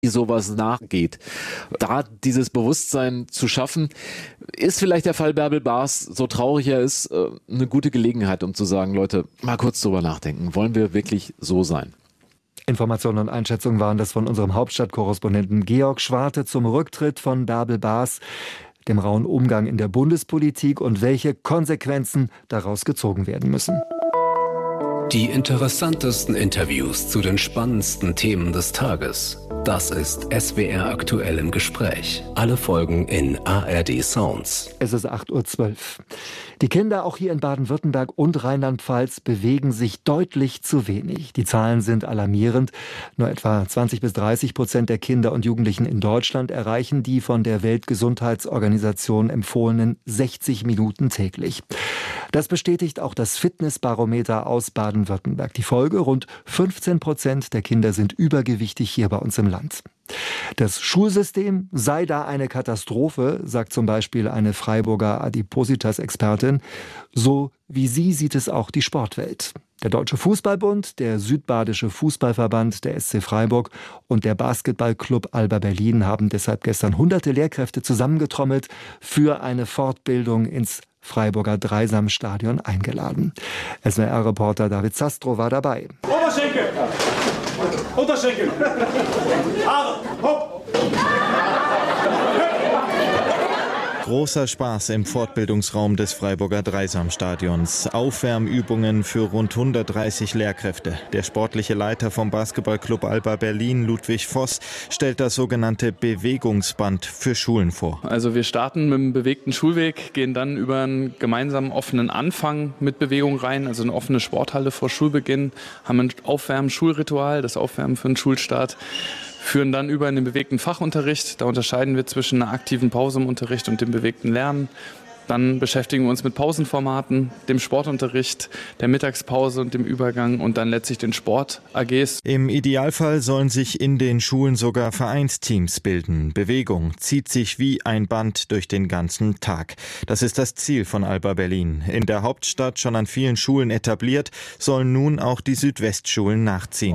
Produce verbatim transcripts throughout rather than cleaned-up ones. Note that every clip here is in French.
sowas nachgeht. Da dieses Bewusstsein zu schaffen, ist vielleicht der Fall Bärbel Baas, so traurig er ist, eine gute Gelegenheit, um zu sagen, Leute, mal kurz drüber nachdenken. Wollen wir wirklich so sein? Informationen und Einschätzungen waren das von unserem Hauptstadtkorrespondenten Georg Schwarte zum Rücktritt von Bärbel Baas, dem rauen Umgang in der Bundespolitik und welche Konsequenzen daraus gezogen werden müssen. Die interessantesten Interviews zu den spannendsten Themen des Tages. Das ist S W R aktuell im Gespräch. Alle Folgen in A R D Sounds. Es ist acht Uhr zwölf. Die Kinder auch hier in Baden-Württemberg und Rheinland-Pfalz bewegen sich deutlich zu wenig. Die Zahlen sind alarmierend. Nur etwa zwanzig bis dreißig Prozent der Kinder und Jugendlichen in Deutschland erreichen die von der Weltgesundheitsorganisation empfohlenen sechzig Minuten täglich. Das bestätigt auch das Fitnessbarometer aus Baden-Württemberg. Die Folge: rund fünfzehn Prozent der Kinder sind übergewichtig hier bei uns im Land. Das Schulsystem sei da eine Katastrophe, sagt zum Beispiel eine Freiburger Adipositas-Expertin. So wie sie sieht es auch die Sportwelt. Der Deutsche Fußballbund, der Südbadische Fußballverband, der S C Freiburg und der Basketballclub Alba Berlin haben deshalb gestern hunderte Lehrkräfte zusammengetrommelt für eine Fortbildung ins Freiburger Dreisamstadion eingeladen. S W R-Reporter David Sastro war dabei. Oberschenkel! Unterschenkel! Haare! Hopp! Großer Spaß im Fortbildungsraum des Freiburger Dreisamstadions. Aufwärmübungen für rund hundertdreißig Lehrkräfte. Der sportliche Leiter vom Basketballclub Alba Berlin, Ludwig Voss, stellt das sogenannte Bewegungsband für Schulen vor. Also wir starten mit einem bewegten Schulweg, gehen dann über einen gemeinsamen offenen Anfang mit Bewegung rein, also eine offene Sporthalle vor Schulbeginn, haben ein Aufwärmen-Schulritual, das Aufwärmen für den Schulstart. Führen dann über in den bewegten Fachunterricht. Da unterscheiden wir zwischen einer aktiven Pause im Unterricht und dem bewegten Lernen. Dann beschäftigen wir uns mit Pausenformaten, dem Sportunterricht, der Mittagspause und dem Übergang und dann letztlich den Sport-A Gs. Im Idealfall sollen sich in den Schulen sogar Vereinsteams bilden. Bewegung zieht sich wie ein Band durch den ganzen Tag. Das ist das Ziel von Alba Berlin. In der Hauptstadt schon an vielen Schulen etabliert, sollen nun auch die Südwestschulen nachziehen.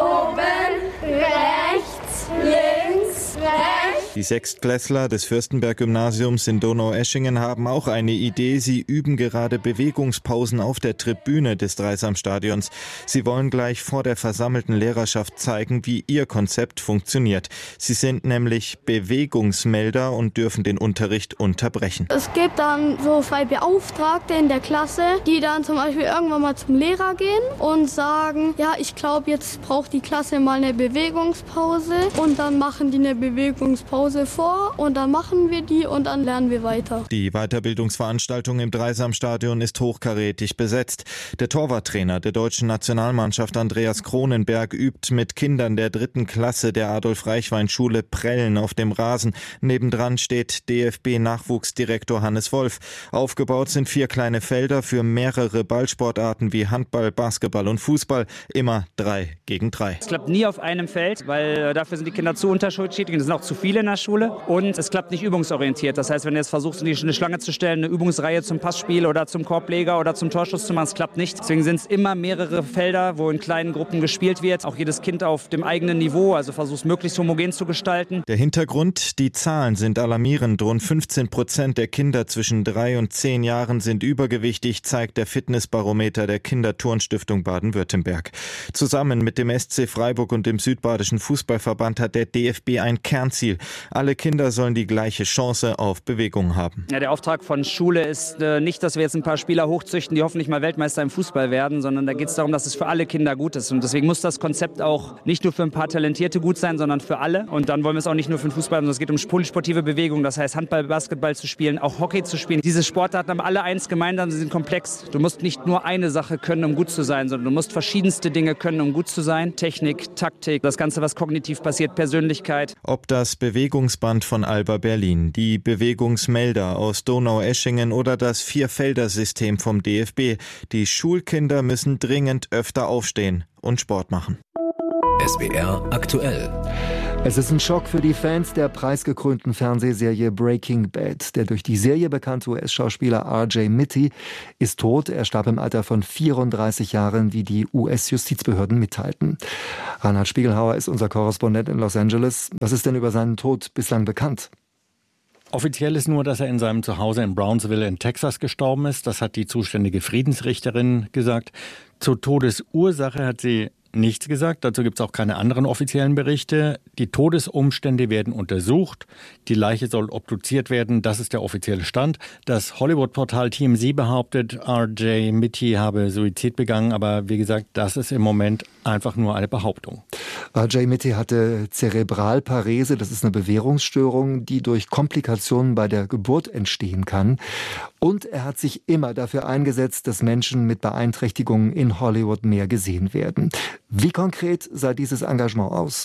Die Sechstklässler des Fürstenberg-Gymnasiums in Donaueschingen haben auch eine Idee. Sie üben gerade Bewegungspausen auf der Tribüne des Dreisamstadions. Sie wollen gleich vor der versammelten Lehrerschaft zeigen, wie ihr Konzept funktioniert. Sie sind nämlich Bewegungsmelder und dürfen den Unterricht unterbrechen. Es gibt dann so zwei Beauftragte in der Klasse, die dann zum Beispiel irgendwann mal zum Lehrer gehen und sagen, ja, ich glaube, jetzt braucht die Klasse mal eine Bewegungspause, und dann machen die eine Bewegungspause vor und dann machen wir die und dann lernen wir weiter. Die Weiterbildungsveranstaltung im Dreisamstadion ist hochkarätig besetzt. Der Torwarttrainer der deutschen Nationalmannschaft Andreas Kronenberg übt mit Kindern der dritten Klasse der Adolf-Reichwein-Schule Prellen auf dem Rasen. Nebendran steht D F B-Nachwuchsdirektor Hannes Wolf. Aufgebaut sind vier kleine Felder für mehrere Ballsportarten wie Handball, Basketball und Fußball. Immer drei gegen drei. Es klappt nie auf einem Feld, weil dafür sind die Kinder zu unterschiedlich. Es sind auch zu viele in der Schule und es klappt nicht übungsorientiert. Das heißt, wenn du jetzt versuchst, eine Schlange zu stellen, eine Übungsreihe zum Passspiel oder zum Korbleger oder zum Torschuss zu machen, es klappt nicht. Deswegen sind es immer mehrere Felder, wo in kleinen Gruppen gespielt wird. Auch jedes Kind auf dem eigenen Niveau, also versuchst möglichst homogen zu gestalten. Der Hintergrund: die Zahlen sind alarmierend. Rund fünfzehn Prozent der Kinder zwischen drei und zehn Jahren sind übergewichtig, zeigt der Fitnessbarometer der Kinderturnstiftung Baden-Württemberg. Zusammen mit dem S C Freiburg und dem Südbadischen Fußballverband hat der D F B ein Kernziel. Alle Kinder sollen die gleiche Chance auf Bewegung haben. Ja, der Auftrag von Schule ist äh, nicht, dass wir jetzt ein paar Spieler hochzüchten, die hoffentlich mal Weltmeister im Fußball werden, sondern da geht es darum, dass es für alle Kinder gut ist. Und deswegen muss das Konzept auch nicht nur für ein paar Talentierte gut sein, sondern für alle. Und dann wollen wir es auch nicht nur für den Fußball, sondern es geht um polysportive Bewegung, das heißt Handball, Basketball zu spielen, auch Hockey zu spielen. Diese Sportarten haben alle eins gemeinsam, sie sind komplex. Du musst nicht nur eine Sache können, um gut zu sein, sondern du musst verschiedenste Dinge können, um gut zu sein. Technik, Taktik, das Ganze, was kognitiv passiert, Persönlichkeit. Ob das Bewegungsband von Alba Berlin, die Bewegungsmelder aus Donaueschingen oder das Vierfelder-System vom D F B. Die Schulkinder müssen dringend öfter aufstehen und Sport machen. S W R aktuell. Es ist ein Schock für die Fans der preisgekrönten Fernsehserie Breaking Bad. Der durch die Serie bekannte U S-Schauspieler R J Mitte ist tot. Er starb im Alter von vierunddreißig Jahren, wie die U S-Justizbehörden mitteilten. Reinhard Spiegelhauer ist unser Korrespondent in Los Angeles. Was ist denn über seinen Tod bislang bekannt? Offiziell ist nur, dass er in seinem Zuhause in Brownsville in Texas gestorben ist. Das hat die zuständige Friedensrichterin gesagt. Zur Todesursache hat sie nichts gesagt. Dazu gibt es auch keine anderen offiziellen Berichte. Die Todesumstände werden untersucht. Die Leiche soll obduziert werden. Das ist der offizielle Stand. Das Hollywood-Portal T M Z behauptet, R J Mitte habe Suizid begangen. Aber wie gesagt, das ist im Moment einfach nur eine Behauptung. R J Mitte hatte Zerebralparese. Das ist eine Bewährungsstörung, die durch Komplikationen bei der Geburt entstehen kann. Und er hat sich immer dafür eingesetzt, dass Menschen mit Beeinträchtigungen in Hollywood mehr gesehen werden. Wie konkret sah dieses Engagement aus?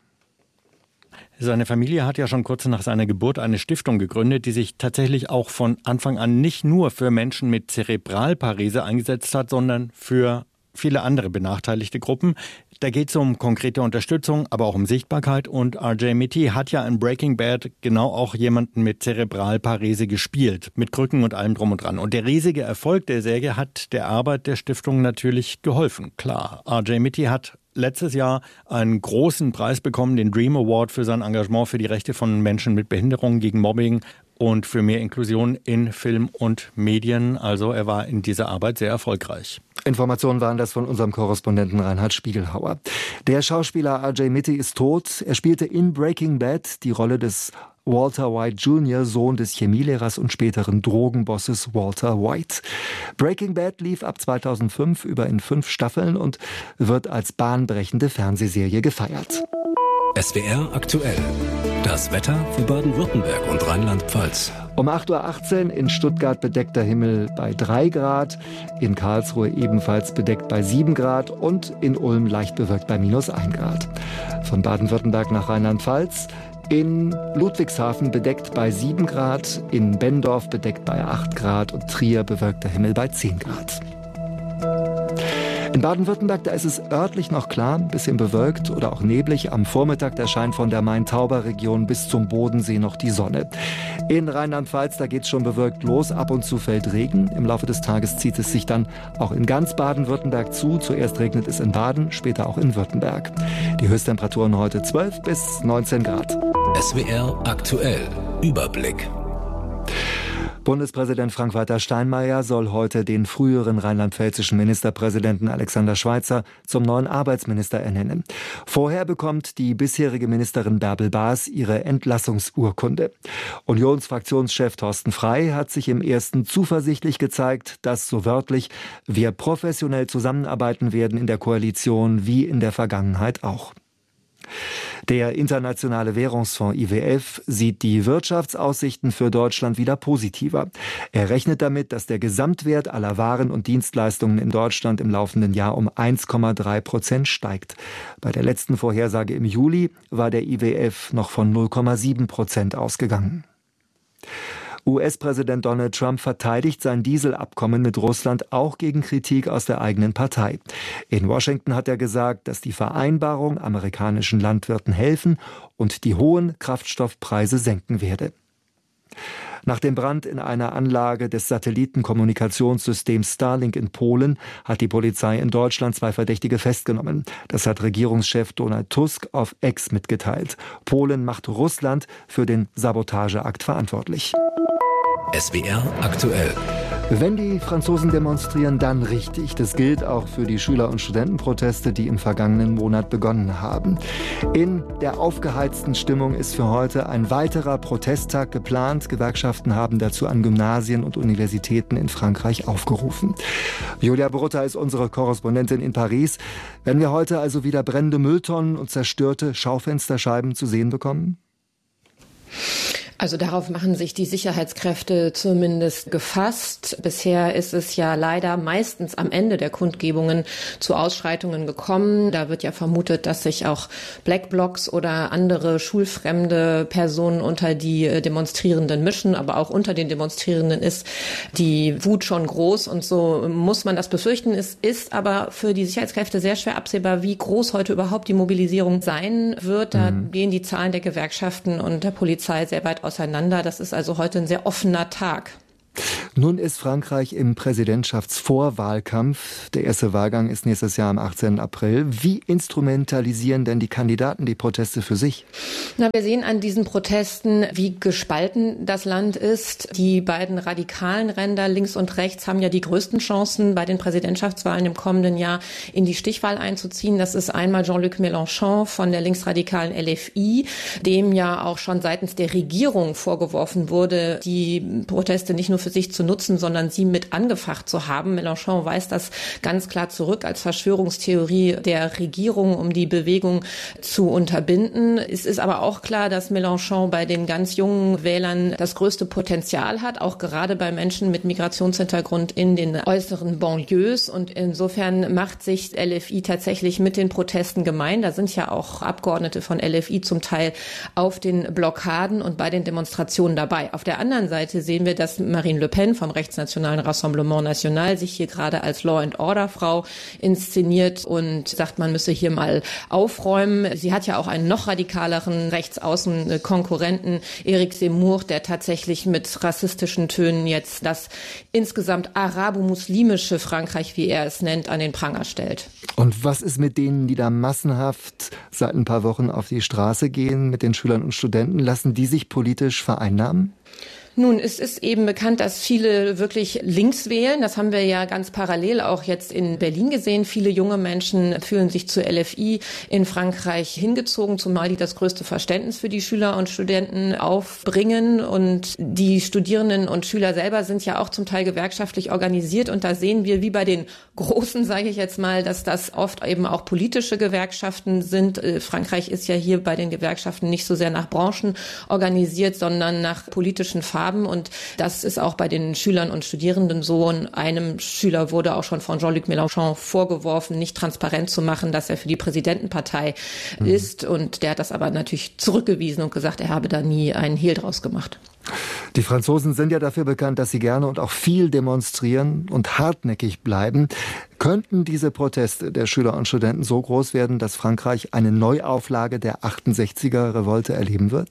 Seine Familie hat ja schon kurz nach seiner Geburt eine Stiftung gegründet, die sich tatsächlich auch von Anfang an nicht nur für Menschen mit Zerebralparese eingesetzt hat, sondern für viele andere benachteiligte Gruppen. Da geht es um konkrete Unterstützung, aber auch um Sichtbarkeit. Und R J Mitte hat ja in Breaking Bad genau auch jemanden mit Zerebralparese gespielt, mit Krücken und allem drum und dran. Und der riesige Erfolg der Serie hat der Arbeit der Stiftung natürlich geholfen. Klar, R J Mitte hat letztes Jahr einen großen Preis bekommen, den Dream Award für sein Engagement für die Rechte von Menschen mit Behinderungen gegen Mobbing und für mehr Inklusion in Film und Medien. Also er war in dieser Arbeit sehr erfolgreich. Informationen waren das von unserem Korrespondenten Reinhard Spiegelhauer. Der Schauspieler R J Mitte ist tot. Er spielte in Breaking Bad die Rolle des Walter White Junior, Sohn des Chemielehrers und späteren Drogenbosses Walter White. Breaking Bad lief ab zweitausendfünf über in fünf Staffeln und wird als bahnbrechende Fernsehserie gefeiert. S W R aktuell. Das Wetter für Baden-Württemberg und Rheinland-Pfalz. Um acht Uhr achtzehn in Stuttgart bedeckter Himmel bei drei Grad, in Karlsruhe ebenfalls bedeckt bei sieben Grad und in Ulm leicht bewölkt bei minus ein Grad. Von Baden-Württemberg nach Rheinland-Pfalz. In Ludwigshafen bedeckt bei sieben Grad, in Benndorf bedeckt bei acht Grad und Trier bewölkter Himmel bei zehn Grad. In Baden-Württemberg, da ist es örtlich noch klar, ein bisschen bewölkt oder auch neblig. Am Vormittag, da scheint von der Main-Tauber-Region bis zum Bodensee noch die Sonne. In Rheinland-Pfalz, da geht's schon bewölkt los, ab und zu fällt Regen. Im Laufe des Tages zieht es sich dann auch in ganz Baden-Württemberg zu. Zuerst regnet es in Baden, später auch in Württemberg. Die Höchsttemperaturen heute zwölf bis neunzehn Grad. S W R aktuell. Überblick. Bundespräsident Frank-Walter Steinmeier soll heute den früheren rheinland-pfälzischen Ministerpräsidenten Alexander Schweitzer zum neuen Arbeitsminister ernennen. Vorher bekommt die bisherige Ministerin Bärbel Baas ihre Entlassungsurkunde. Unionsfraktionschef Thorsten Frey hat sich im ersten zuversichtlich gezeigt, dass, so wörtlich, wir professionell zusammenarbeiten werden in der Koalition wie in der Vergangenheit auch. Der Internationale Währungsfonds I W F sieht die Wirtschaftsaussichten für Deutschland wieder positiver. Er rechnet damit, dass der Gesamtwert aller Waren und Dienstleistungen in Deutschland im laufenden Jahr um eins Komma drei Prozent steigt. Bei der letzten Vorhersage im Juli war der I W F noch von null Komma sieben Prozent ausgegangen. U S-Präsident Donald Trump verteidigt sein Dieselabkommen mit Russland auch gegen Kritik aus der eigenen Partei. In Washington hat er gesagt, dass die Vereinbarung amerikanischen Landwirten helfen und die hohen Kraftstoffpreise senken werde. Nach dem Brand in einer Anlage des Satellitenkommunikationssystems Starlink in Polen hat die Polizei in Deutschland zwei Verdächtige festgenommen. Das hat Regierungschef Donald Tusk auf X mitgeteilt. Polen macht Russland für den Sabotageakt verantwortlich. S W R aktuell. Wenn die Franzosen demonstrieren, dann richtig. Das gilt auch für die Schüler- und Studentenproteste, die im vergangenen Monat begonnen haben. In der aufgeheizten Stimmung ist für heute ein weiterer Protesttag geplant. Gewerkschaften haben dazu an Gymnasien und Universitäten in Frankreich aufgerufen. Julia Brutta ist unsere Korrespondentin in Paris. Werden wir heute also wieder brennende Mülltonnen und zerstörte Schaufensterscheiben zu sehen bekommen? Also darauf machen sich die Sicherheitskräfte zumindest gefasst. Bisher ist es ja leider meistens am Ende der Kundgebungen zu Ausschreitungen gekommen. Da wird ja vermutet, dass sich auch Black Blocs oder andere schulfremde Personen unter die Demonstrierenden mischen. Aber auch unter den Demonstrierenden ist die Wut schon groß und so muss man das befürchten. Es ist aber für die Sicherheitskräfte sehr schwer absehbar, wie groß heute überhaupt die Mobilisierung sein wird. Da mhm. gehen die Zahlen der Gewerkschaften und der Polizei sehr weit auseinander. Das ist also heute ein sehr offener Tag. Nun ist Frankreich im Präsidentschaftsvorwahlkampf. Der erste Wahlgang ist nächstes Jahr am achtzehnten April. Wie instrumentalisieren denn die Kandidaten die Proteste für sich? Na, wir sehen an diesen Protesten, wie gespalten das Land ist. Die beiden radikalen Ränder links und rechts haben ja die größten Chancen, bei den Präsidentschaftswahlen im kommenden Jahr in die Stichwahl einzuziehen. Das ist einmal Jean-Luc Mélenchon von der linksradikalen L F I, dem ja auch schon seitens der Regierung vorgeworfen wurde, die Proteste nicht nur für sich zu nutzen, sondern sie mit angefacht zu haben. Mélenchon weist das ganz klar zurück als Verschwörungstheorie der Regierung, um die Bewegung zu unterbinden. Es ist aber auch klar, dass Mélenchon bei den ganz jungen Wählern das größte Potenzial hat, auch gerade bei Menschen mit Migrationshintergrund in den äußeren Banlieues. Und insofern macht sich L F I tatsächlich mit den Protesten gemein. Da sind ja auch Abgeordnete von L F I zum Teil auf den Blockaden und bei den Demonstrationen dabei. Auf der anderen Seite sehen wir, dass Marine Le Pen vom rechtsnationalen Rassemblement National sich hier gerade als Law-and-Order-Frau inszeniert und sagt, man müsse hier mal aufräumen. Sie hat ja auch einen noch radikaleren Rechtsaußen-Konkurrenten, Eric Zemmour, der tatsächlich mit rassistischen Tönen jetzt das insgesamt arabo-muslimische Frankreich, wie er es nennt, an den Pranger stellt. Und was ist mit denen, die da massenhaft seit ein paar Wochen auf die Straße gehen, mit den Schülern und Studenten? Lassen die sich politisch vereinnahmen? Nun, es ist eben bekannt, dass viele wirklich links wählen. Das haben wir ja ganz parallel auch jetzt in Berlin gesehen. Viele junge Menschen fühlen sich zur L F I in Frankreich hingezogen, zumal die das größte Verständnis für die Schüler und Studenten aufbringen. Und die Studierenden und Schüler selber sind ja auch zum Teil gewerkschaftlich organisiert. Und da sehen wir, wie bei den Großen, sage ich jetzt mal, dass das oft eben auch politische Gewerkschaften sind. Frankreich ist ja hier bei den Gewerkschaften nicht so sehr nach Branchen organisiert, sondern nach politischen Farben. Und das ist auch bei den Schülern und Studierenden so. Und einem Schüler wurde auch schon von Jean-Luc Mélenchon vorgeworfen, nicht transparent zu machen, dass er für die Präsidentenpartei mhm. ist. Und der hat das aber natürlich zurückgewiesen und gesagt, er habe da nie einen Hehl draus gemacht. Die Franzosen sind ja dafür bekannt, dass sie gerne und auch viel demonstrieren und hartnäckig bleiben. Könnten diese Proteste der Schüler und Studenten so groß werden, dass Frankreich eine Neuauflage der achtundsechziger-Revolte erleben wird?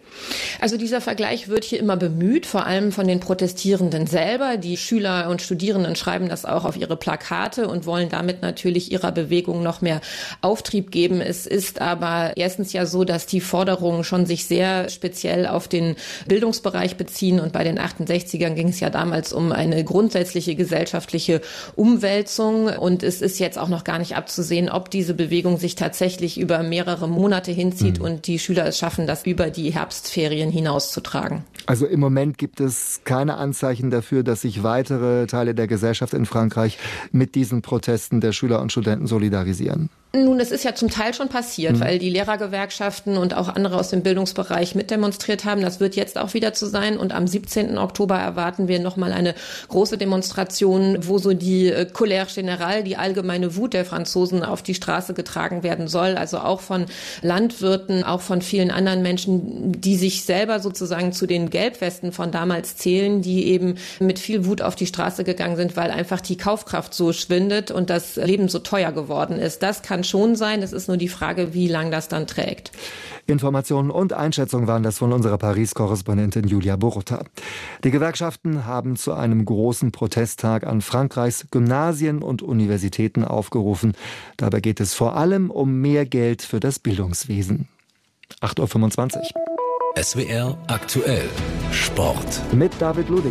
Also dieser Vergleich wird hier immer bemüht, vor allem von den Protestierenden selber. Die Schüler und Studierenden schreiben das auch auf ihre Plakate und wollen damit natürlich ihrer Bewegung noch mehr Auftrieb geben. Es ist aber erstens ja so, dass die Forderungen schon sich sehr speziell auf den Bildungsbereich beziehen. Und bei den achtundsechzigern ging es ja damals um eine grundsätzliche gesellschaftliche Umwälzung. Und es ist jetzt auch noch gar nicht abzusehen, ob diese Bewegung sich tatsächlich über mehrere Monate hinzieht mhm. und die Schüler es schaffen, das über die Herbst Ferien hinauszutragen. Also im Moment gibt es keine Anzeichen dafür, dass sich weitere Teile der Gesellschaft in Frankreich mit diesen Protesten der Schüler und Studenten solidarisieren. Nun, das ist ja zum Teil schon passiert, mhm. weil die Lehrergewerkschaften und auch andere aus dem Bildungsbereich mitdemonstriert haben. Das wird jetzt auch wieder so sein. Und am siebzehnten Oktober erwarten wir nochmal eine große Demonstration, wo so die Colère Générale, die allgemeine Wut der Franzosen auf die Straße getragen werden soll. Also auch von Landwirten, auch von vielen anderen Menschen, die sich selber sozusagen zu den Gelbwesten von damals zählen, die eben mit viel Wut auf die Straße gegangen sind, weil einfach die Kaufkraft so schwindet und das Leben so teuer geworden ist. Das kann schon sein. Es ist nur die Frage, wie lange das dann trägt. Informationen und Einschätzungen waren das von unserer Paris-Korrespondentin Julia Boruta. Die Gewerkschaften haben zu einem großen Protesttag an Frankreichs Gymnasien und Universitäten aufgerufen. Dabei geht es vor allem um mehr Geld für das Bildungswesen. acht Uhr fünfundzwanzig. S W R aktuell Sport. Mit David Luding.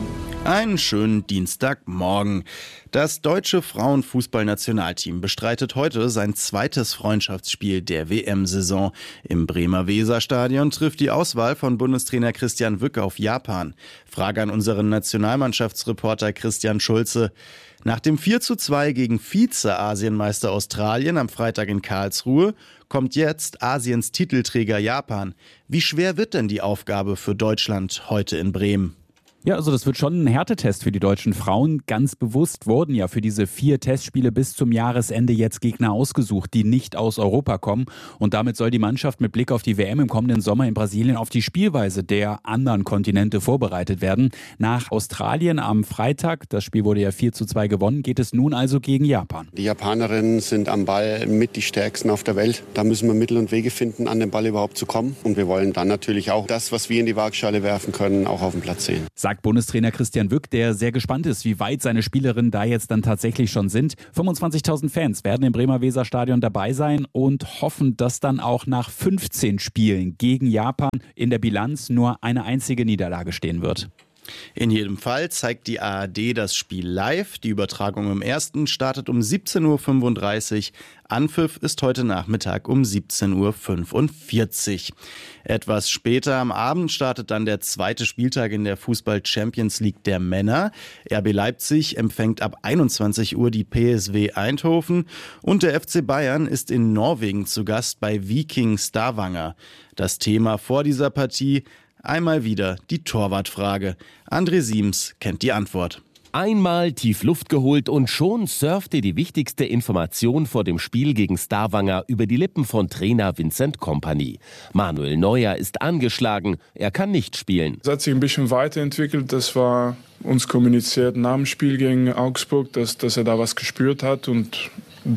Einen schönen Dienstagmorgen. Das deutsche Frauenfußballnationalteam bestreitet heute sein zweites Freundschaftsspiel der W M-Saison. Im Bremer Weserstadion trifft die Auswahl von Bundestrainer Christian Wück auf Japan. Frage an unseren Nationalmannschaftsreporter Christian Schulze. Nach dem vier zu zwei gegen Vize-Asienmeister Australien am Freitag in Karlsruhe kommt jetzt Asiens Titelträger Japan. Wie schwer wird denn die Aufgabe für Deutschland heute in Bremen? Ja, also das wird schon ein Härtetest für die deutschen Frauen. Ganz bewusst wurden ja für diese vier Testspiele bis zum Jahresende jetzt Gegner ausgesucht, die nicht aus Europa kommen. Und damit soll die Mannschaft mit Blick auf die W M im kommenden Sommer in Brasilien auf die Spielweise der anderen Kontinente vorbereitet werden. Nach Australien am Freitag, das Spiel wurde ja vier zu zwei gewonnen, geht es nun also gegen Japan. Die Japanerinnen sind am Ball mit die stärksten auf der Welt. Da müssen wir Mittel und Wege finden, an den Ball überhaupt zu kommen. Und wir wollen dann natürlich auch das, was wir in die Waagschale werfen können, auch auf dem Platz sehen. Sagt Bundestrainer Christian Wück, der sehr gespannt ist, wie weit seine Spielerinnen da jetzt dann tatsächlich schon sind. fünfundzwanzigtausend Fans werden im Bremer Weserstadion dabei sein und hoffen, dass dann auch nach fünfzehn Spielen gegen Japan in der Bilanz nur eine einzige Niederlage stehen wird. In jedem Fall zeigt die A R D das Spiel live. Die Übertragung im ersten startet um siebzehn Uhr fünfunddreißig. Anpfiff ist heute Nachmittag um siebzehn Uhr fünfundvierzig. Etwas später am Abend startet dann der zweite Spieltag in der Fußball-Champions League der Männer. R B Leipzig empfängt ab einundzwanzig Uhr die P S V Eindhoven und der F C Bayern ist in Norwegen zu Gast bei Viking Stavanger. Das Thema vor dieser Partie: einmal wieder die Torwartfrage. André Siems kennt die Antwort. Einmal tief Luft geholt und schon surfte die wichtigste Information vor dem Spiel gegen Stavanger über die Lippen von Trainer Vincent Kompany. Manuel Neuer ist angeschlagen, er kann nicht spielen. Es hat sich ein bisschen weiterentwickelt, das war uns kommuniziert nach dem Spiel gegen Augsburg, dass, dass er da was gespürt hat und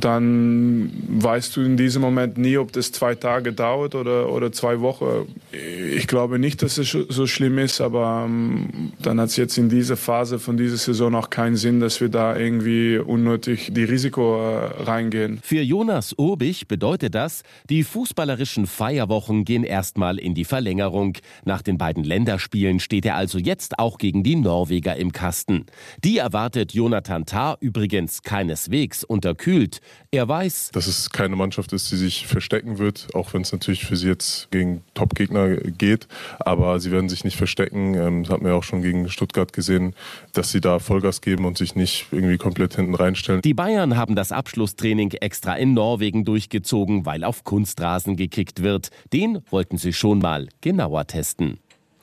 dann weißt du in diesem Moment nie, ob das zwei Tage dauert oder, oder zwei Wochen. Ich glaube nicht, dass es so schlimm ist, aber ähm, dann hat es jetzt in dieser Phase von dieser Saison auch keinen Sinn, dass wir da irgendwie unnötig die Risiko äh, reingehen. Für Jonas Urbich bedeutet das, die fußballerischen Feierwochen gehen erstmal in die Verlängerung. Nach den beiden Länderspielen steht er also jetzt auch gegen die Norweger im Kasten. Die erwartet Jonathan Tah übrigens keineswegs unterkühlt. Er weiß, dass es keine Mannschaft ist, die sich verstecken wird, auch wenn es natürlich für sie jetzt gegen Top-Gegner geht. Aber sie werden sich nicht verstecken. Ähm, das hat man ja auch schon gegen Stuttgart gesehen, dass sie da Vollgas geben und sich nicht irgendwie komplett hinten reinstellen. Die Bayern haben das Abschlusstraining extra in Norwegen durchgezogen, weil auf Kunstrasen gekickt wird. Den wollten sie schon mal genauer testen.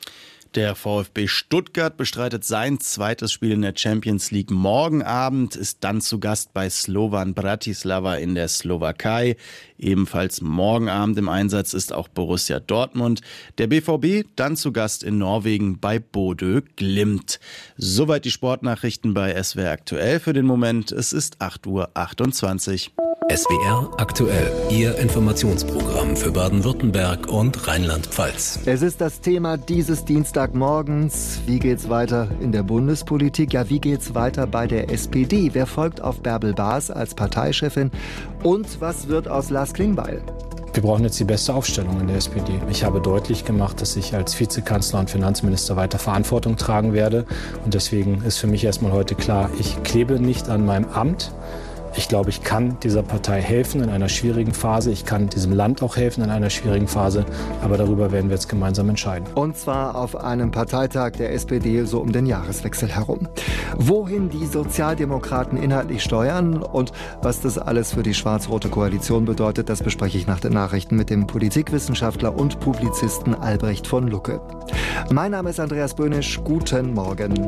Der VfB Stuttgart bestreitet sein zweites Spiel in der Champions League morgen Abend, ist dann zu Gast bei Slovan Bratislava in der Slowakei. Ebenfalls morgen Abend im Einsatz ist auch Borussia Dortmund. Der B V B dann zu Gast in Norwegen bei Bodø Glimt. Soweit die Sportnachrichten bei S W R aktuell für den Moment. Es ist acht Uhr achtundzwanzig. S W R aktuell, Ihr Informationsprogramm für Baden-Württemberg und Rheinland-Pfalz. Es ist das Thema dieses Dienstagmorgens. Wie geht's weiter in der Bundespolitik? Ja, wie geht's weiter bei der S P D? Wer folgt auf Bärbel Baas als Parteichefin? Und was wird aus Lars Klingbeil? Wir brauchen jetzt die beste Aufstellung in der S P D. Ich habe deutlich gemacht, dass ich als Vizekanzler und Finanzminister weiter Verantwortung tragen werde. Und deswegen ist für mich erstmal heute klar, ich klebe nicht an meinem Amt. Ich glaube, ich kann dieser Partei helfen in einer schwierigen Phase. Ich kann diesem Land auch helfen in einer schwierigen Phase. Aber darüber werden wir jetzt gemeinsam entscheiden. Und zwar auf einem Parteitag der S P D so um den Jahreswechsel herum. Wohin die Sozialdemokraten inhaltlich steuern und was das alles für die schwarz-rote Koalition bedeutet, das bespreche ich nach den Nachrichten mit dem Politikwissenschaftler und Publizisten Albrecht von Lucke. Mein Name ist Andreas Böhnisch. Guten Morgen.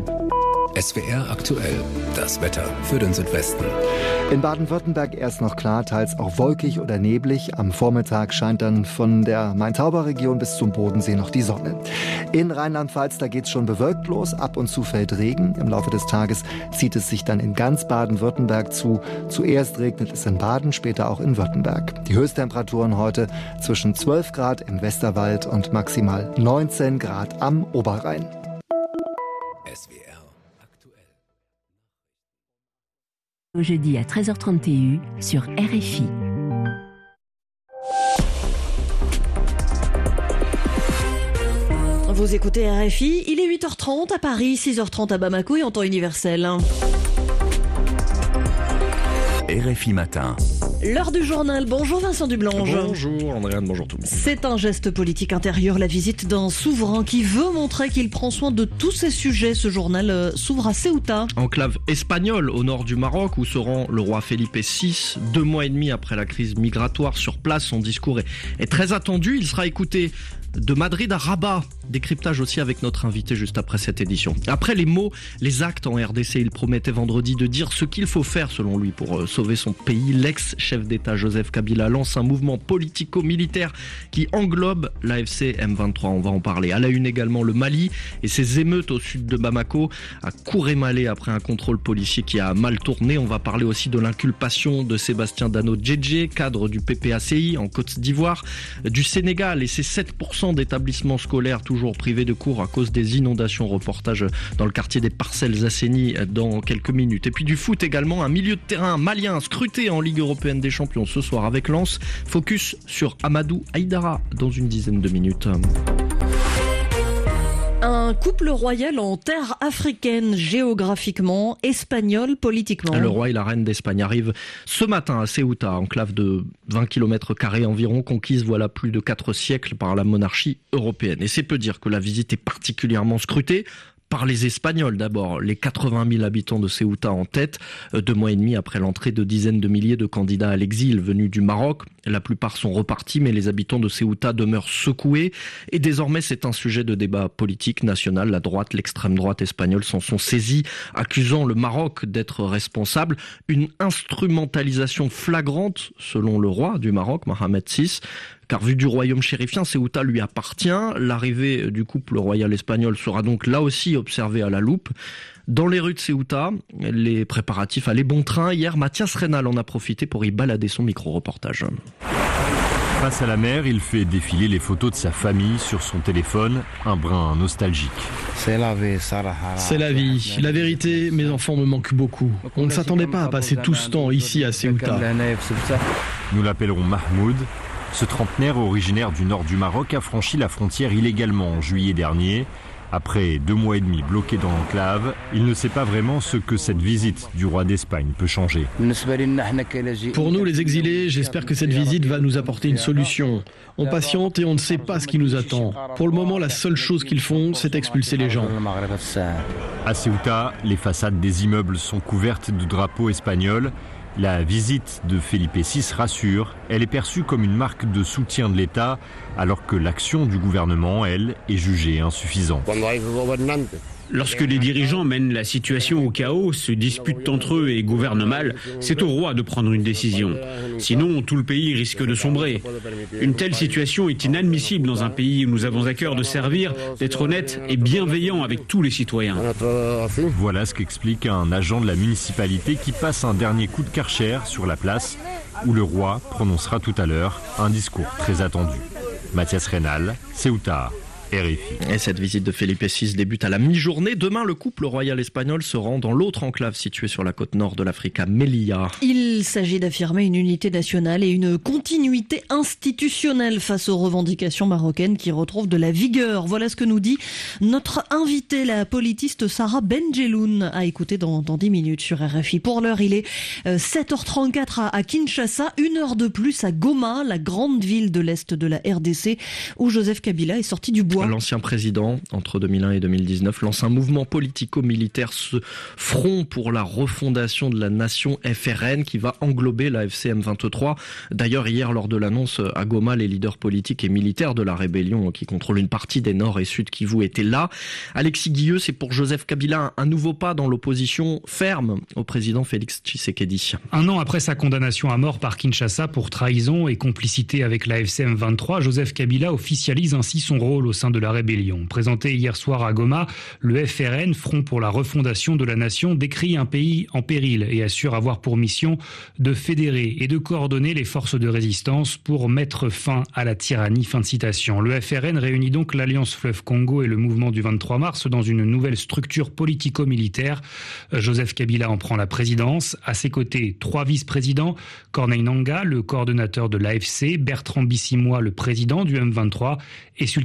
S W R aktuell, das Wetter für den Südwesten. In Baden-Württemberg erst noch klar, teils auch wolkig oder neblig. Am Vormittag scheint dann von der Main-Tauber-Region bis zum Bodensee noch die Sonne. In Rheinland-Pfalz, da geht's schon bewölkt los. Ab und zu fällt Regen. Im Laufe des Tages zieht es sich dann in ganz Baden-Württemberg zu. Zuerst regnet es in Baden, später auch in Württemberg. Die Höchsttemperaturen heute zwischen zwölf Grad im Westerwald und maximal neunzehn Grad am Oberrhein. S W R. Jeudi à treize heures trente sur R F I. Vous écoutez R F I, il est huit heures trente à Paris, six heures trente à Bamako et en temps universel. R F I Matin. L'heure du journal. Bonjour Vincent Dublange. Bonjour Andréane, bonjour tout le monde. C'est un geste politique intérieur, la visite d'un souverain qui veut montrer qu'il prend soin de tous ces sujets. Ce journal euh, s'ouvre à Ceuta. Enclave espagnole au nord du Maroc où se rend le roi Felipe six. Deux mois et demi après la crise migratoire sur place, son discours est, est très attendu. Il sera écouté de Madrid à Rabat. Décryptage aussi avec notre invité juste après cette édition. Après les mots, les actes en R D C, il promettait vendredi de dire ce qu'il faut faire selon lui pour sauver son pays. L'ex-chef d'État Joseph Kabila lance un mouvement politico-militaire qui englobe l'A F C M vingt-trois. On va en parler. À la une également le Mali et ses émeutes au sud de Bamako à Kourémalé après un contrôle policier qui a mal tourné. On va parler aussi de l'inculpation de Sébastien Dano Djedje, cadre du P P A C I en Côte d'Ivoire, du Sénégal et ses sept pour cent d'établissements scolaires toujours privés de cours à cause des inondations. Reportage dans le quartier des Parcelles Assainies dans quelques minutes. Et puis du foot également, un milieu de terrain malien scruté en Ligue européenne des champions ce soir avec Lens. Focus sur Amadou Haïdara dans une dizaine de minutes. Un couple royal en terre africaine, géographiquement, espagnol politiquement. Le roi et la reine d'Espagne arrivent ce matin à Ceuta, enclave de vingt kilomètres carrés environ, conquise voilà plus de quatre siècles par la monarchie européenne. Et c'est peu dire que la visite est particulièrement scrutée par les Espagnols d'abord, les quatre-vingt mille habitants de Ceuta en tête, deux mois et demi après l'entrée de dizaines de milliers de candidats à l'exil venus du Maroc. La plupart sont repartis, mais les habitants de Ceuta demeurent secoués. Et désormais, c'est un sujet de débat politique national. La droite, l'extrême droite espagnole s'en sont saisis, accusant le Maroc d'être responsable. Une instrumentalisation flagrante, selon le roi du Maroc, Mohamed six. Car vu du royaume chérifien, Ceuta lui appartient. L'arrivée du couple royal espagnol sera donc là aussi observée à la loupe. Dans les rues de Ceuta, les préparatifs allaient bon train. Hier, Mathias Reynal en a profité pour y balader son micro-reportage. Face à la mer, il fait défiler les photos de sa famille sur son téléphone, un brin nostalgique. C'est la vie, C'est la vie. La vérité, mes enfants me manquent beaucoup. On ne s'attendait pas à passer tout ce temps ici à Ceuta. Nous l'appellerons Mahmoud. Ce trentenaire originaire du nord du Maroc a franchi la frontière illégalement en juillet dernier. Après deux mois et demi bloqué dans l'enclave, il ne sait pas vraiment ce que cette visite du roi d'Espagne peut changer. Pour nous les exilés, j'espère que cette visite va nous apporter une solution. On patiente et on ne sait pas ce qui nous attend. Pour le moment, la seule chose qu'ils font, c'est expulser les gens. À Ceuta, les façades des immeubles sont couvertes de drapeaux espagnols. La visite de Felipe six rassure, elle est perçue comme une marque de soutien de l'État, alors que l'action du gouvernement, elle, est jugée insuffisante. Lorsque les dirigeants mènent la situation au chaos, se disputent entre eux et gouvernent mal, c'est au roi de prendre une décision. Sinon, tout le pays risque de sombrer. Une telle situation est inadmissible dans un pays où nous avons à cœur de servir, d'être honnête et bienveillant avec tous les citoyens. Voilà ce qu'explique un agent de la municipalité qui passe un dernier coup de Karcher sur la place où le roi prononcera tout à l'heure un discours très attendu. Mathias Reynal, Ceuta. R F I. Et cette visite de Felipe six débute à la mi-journée. Demain, le couple royal espagnol se rend dans l'autre enclave située sur la côte nord de l'Afrique, à Melilla. Il s'agit d'affirmer une unité nationale et une continuité institutionnelle face aux revendications marocaines qui retrouvent de la vigueur. Voilà ce que nous dit notre invitée, la politiste Sarah Benjeloun, à écouter dans, dans dix minutes sur R F I. Pour l'heure, il est sept heures trente-quatre à, à Kinshasa, une heure de plus à Goma, la grande ville de l'Est de la R D C, où Joseph Kabila est sorti du bois. L'ancien président, entre deux mille un et deux mille dix-neuf, lance un mouvement politico-militaire, ce Front pour la refondation de la nation F R N, qui va englober la F C M vingt-trois. D'ailleurs, hier, lors de l'annonce à Goma, les leaders politiques et militaires de la rébellion, qui contrôlent une partie des Nord et Sud Kivu, étaient là. Alexis Guilleux, c'est pour Joseph Kabila un nouveau pas dans l'opposition ferme au président Félix Tshisekedi. Un an après sa condamnation à mort par Kinshasa pour trahison et complicité avec la F C M vingt-trois, Joseph Kabila officialise ainsi son rôle au sein de la rébellion. Présenté hier soir à Goma, le F R N, Front pour la refondation de la nation, décrit un pays en péril et assure avoir pour mission de fédérer et de coordonner les forces de résistance pour mettre fin à la tyrannie. Fin de citation. Le F R N réunit donc l'Alliance Fleuve Congo et le mouvement du vingt-trois mars dans une nouvelle structure politico-militaire. Joseph Kabila en prend la présidence. À ses côtés, trois vice-présidents, Corneille Nangaa, le coordonnateur de l'A F C, Bertrand Bisimwa, le président du M vingt-trois, et Sultani Makenga,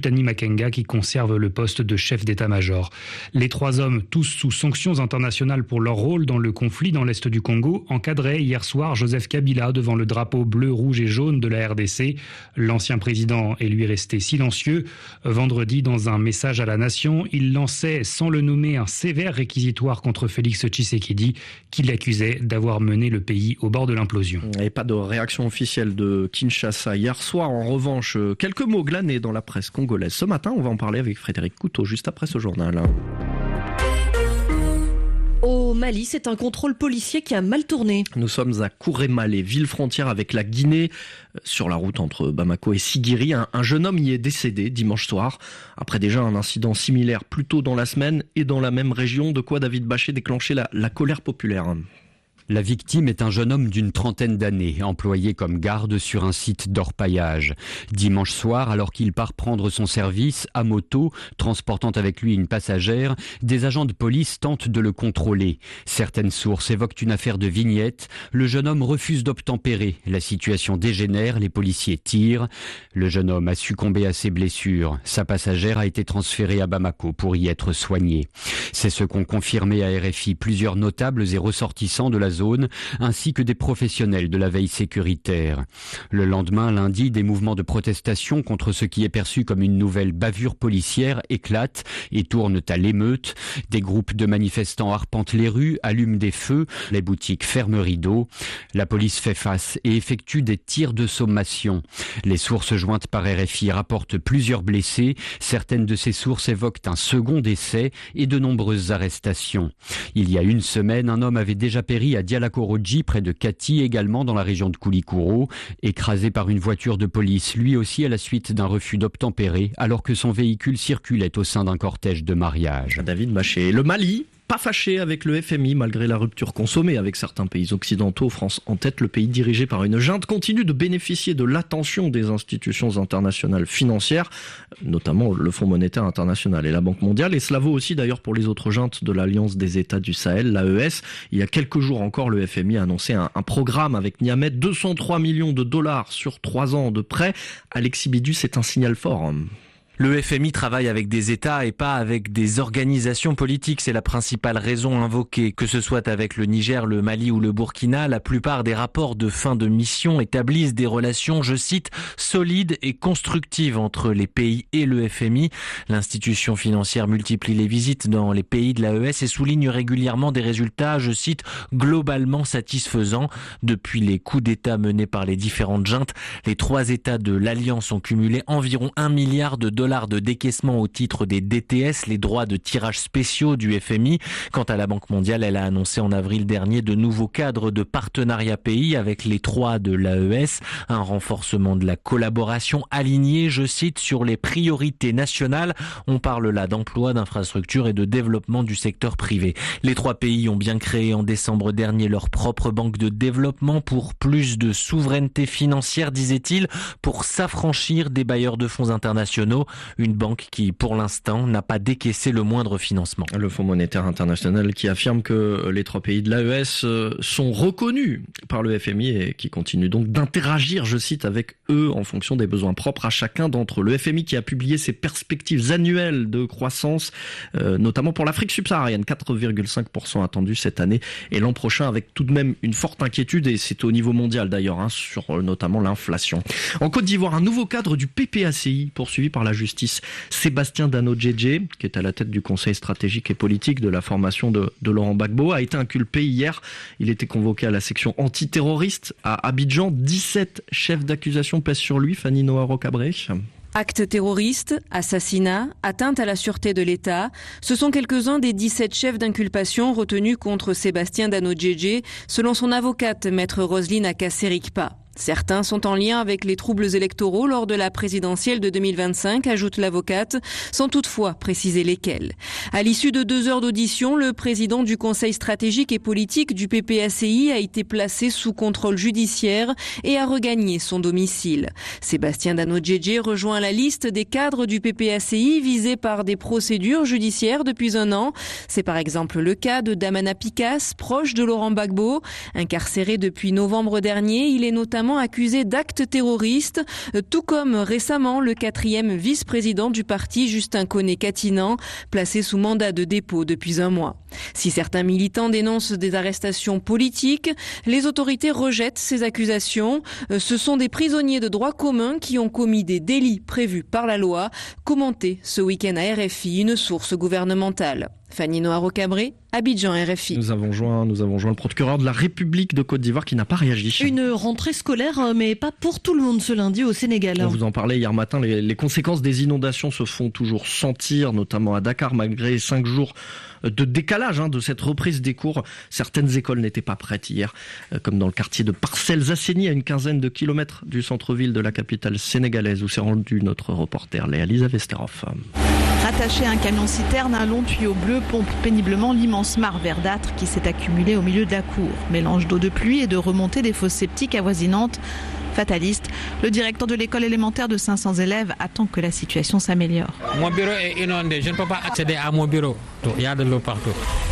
Makenga qui conserve le poste de chef d'état-major. Les trois hommes, tous sous sanctions internationales pour leur rôle dans le conflit dans l'est du Congo, encadraient hier soir Joseph Kabila devant le drapeau bleu, rouge et jaune de la R D C. L'ancien président est lui resté silencieux. Vendredi, dans un message à la nation, il lançait, sans le nommer, un sévère réquisitoire contre Félix Tshisekedi, qui l'accusait d'avoir mené le pays au bord de l'implosion. Et pas de réaction officielle de Kinshasa hier soir. En revanche, quelques mots glanés dans la presse congolaise. Ce matin, on va en parler avec Frédéric Couteau, juste après ce journal. Au Mali, c'est un contrôle policier qui a mal tourné. Nous sommes à Kourémalé, ville frontière avec la Guinée, sur la route entre Bamako et Sigiri. Un, un jeune homme y est décédé dimanche soir, après déjà un incident similaire plus tôt dans la semaine et dans la même région, de quoi David Bachet déclenchait la, la colère populaire. La victime est un jeune homme d'une trentaine d'années, employé comme garde sur un site d'orpaillage. Dimanche soir, alors qu'il part prendre son service à moto, transportant avec lui une passagère, des agents de police tentent de le contrôler. Certaines sources évoquent une affaire de vignette. Le jeune homme refuse d'obtempérer. La situation dégénère, les policiers tirent. Le jeune homme a succombé à ses blessures. Sa passagère a été transférée à Bamako pour y être soignée. C'est ce qu'ont confirmé à R F I plusieurs notables et ressortissants de la zone, ainsi que des professionnels de la veille sécuritaire. Le lendemain, lundi, des mouvements de protestation contre ce qui est perçu comme une nouvelle bavure policière éclatent et tournent à l'émeute. Des groupes de manifestants arpentent les rues, allument des feux, les boutiques ferment rideaux. La police fait face et effectue des tirs de sommation. Les sources jointes par R F I rapportent plusieurs blessés. Certaines de ces sources évoquent un second décès et de nombreuses arrestations. Il y a une semaine, un homme avait déjà péri à Dialakoroji, près de Kati, également dans la région de Koulikoro, écrasé par une voiture de police, lui aussi à la suite d'un refus d'obtempérer, alors que son véhicule circulait au sein d'un cortège de mariage. David Bachet. Le Mali, pas fâché avec le F M I malgré la rupture consommée avec certains pays occidentaux. France en tête, le pays dirigé par une junte continue de bénéficier de l'attention des institutions internationales financières, notamment le Fonds monétaire international et la Banque mondiale. Et cela vaut aussi d'ailleurs pour les autres juntes de l'Alliance des États du Sahel, l'A E S. Il y a quelques jours encore, le F M I a annoncé un, un programme avec Niamey, deux cent trois millions de dollars sur trois ans de prêts. Alexis Bidu, c'est un signal fort. Le F M I travaille avec des États et pas avec des organisations politiques. C'est la principale raison invoquée. Que ce soit avec le Niger, le Mali ou le Burkina, la plupart des rapports de fin de mission établissent des relations, je cite, solides et constructives entre les pays et le F M I. L'institution financière multiplie les visites dans les pays de l'A E S et souligne régulièrement des résultats, je cite, globalement satisfaisants. Depuis les coups d'État menés par les différentes juntes, les trois États de l'Alliance ont cumulé environ un milliard de dollars de décaissement au titre des D T S, les droits de tirage spéciaux du F M I. Quant à la Banque mondiale, elle a annoncé en avril dernier de nouveaux cadres de partenariat pays avec les trois de l'A E S, un renforcement de la collaboration aligné, je cite, sur les priorités nationales. On parle là d'emploi, d'infrastructures et de développement du secteur privé. Les trois pays ont bien créé en décembre dernier leur propre banque de développement pour plus de souveraineté financière, disait-il, pour s'affranchir des bailleurs de fonds internationaux. Une banque qui, pour l'instant, n'a pas décaissé le moindre financement. Le Fonds monétaire international qui affirme que les trois pays de l'A E S sont reconnus par le F M I et qui continue donc d'interagir, je cite, avec eux en fonction des besoins propres à chacun d'entre eux. Le F M I qui a publié ses perspectives annuelles de croissance, euh, notamment pour l'Afrique subsaharienne, quatre virgule cinq pour cent attendu cette année et l'an prochain, avec tout de même une forte inquiétude, et c'est au niveau mondial d'ailleurs, hein, sur euh, notamment l'inflation. En Côte d'Ivoire, un nouveau cadre du P P A C I poursuivi par la justice. Sébastien Dano-Djedje, qui est à la tête du conseil stratégique et politique de la formation de, de Laurent Gbagbo, a été inculpé hier. Il était convoqué à la section antiterroriste à Abidjan. dix-sept chefs d'accusation pèsent sur lui. Fanny Noah Rocabré. Actes terroristes, assassinats, atteinte à la sûreté de l'État, ce sont quelques-uns des dix-sept chefs d'inculpation retenus contre Sébastien Dano-Djedje, selon son avocate, maître Roselyne Akaserikpa. Certains sont en lien avec les troubles électoraux lors de la présidentielle de deux mille vingt-cinq, ajoute l'avocate, sans toutefois préciser lesquels. À l'issue de deux heures d'audition, le président du conseil stratégique et politique du P P A C I a été placé sous contrôle judiciaire et a regagné son domicile. Sébastien Dano-Djedje rejoint la liste des cadres du P P A C I visés par des procédures judiciaires depuis un an. C'est par exemple le cas de Damana Picasse, proche de Laurent Gbagbo. Incarcéré depuis novembre dernier, il est notamment récemment accusé d'actes terroristes, tout comme récemment le quatrième vice-président du parti, Justin Koné-Katinan, placé sous mandat de dépôt depuis un mois. Si certains militants dénoncent des arrestations politiques, les autorités rejettent ces accusations. Ce sont des prisonniers de droit commun qui ont commis des délits prévus par la loi, commenté ce week-end à R F I, une source gouvernementale. Fanny Noa-Rocabré, Abidjan, R F I. Nous avons joint, nous avons joint le procureur de la République de Côte d'Ivoire qui n'a pas réagi. Une rentrée scolaire, mais pas pour tout le monde ce lundi au Sénégal. On vous en parlait hier matin, les, les conséquences des inondations se font toujours sentir, notamment à Dakar, malgré cinq jours de décalage hein, de cette reprise des cours. Certaines écoles n'étaient pas prêtes hier, comme dans le quartier de Parcelles-Asseni, à une quinzaine de kilomètres du centre-ville de la capitale sénégalaise, où s'est rendu notre reporter Léa-Lisa Vesterhoff. Rattaché à un camion-citerne, un long tuyau bleu pompe péniblement l'immense mare verdâtre qui s'est accumulée au milieu de la cour. Mélange d'eau de pluie et de remontée des fosses septiques avoisinantes. Fataliste, le directeur de l'école élémentaire de cinq cents élèves attend que la situation s'améliore. Mon bureau est inondé, je ne peux pas accéder à mon bureau. Il y a de l'eau partout.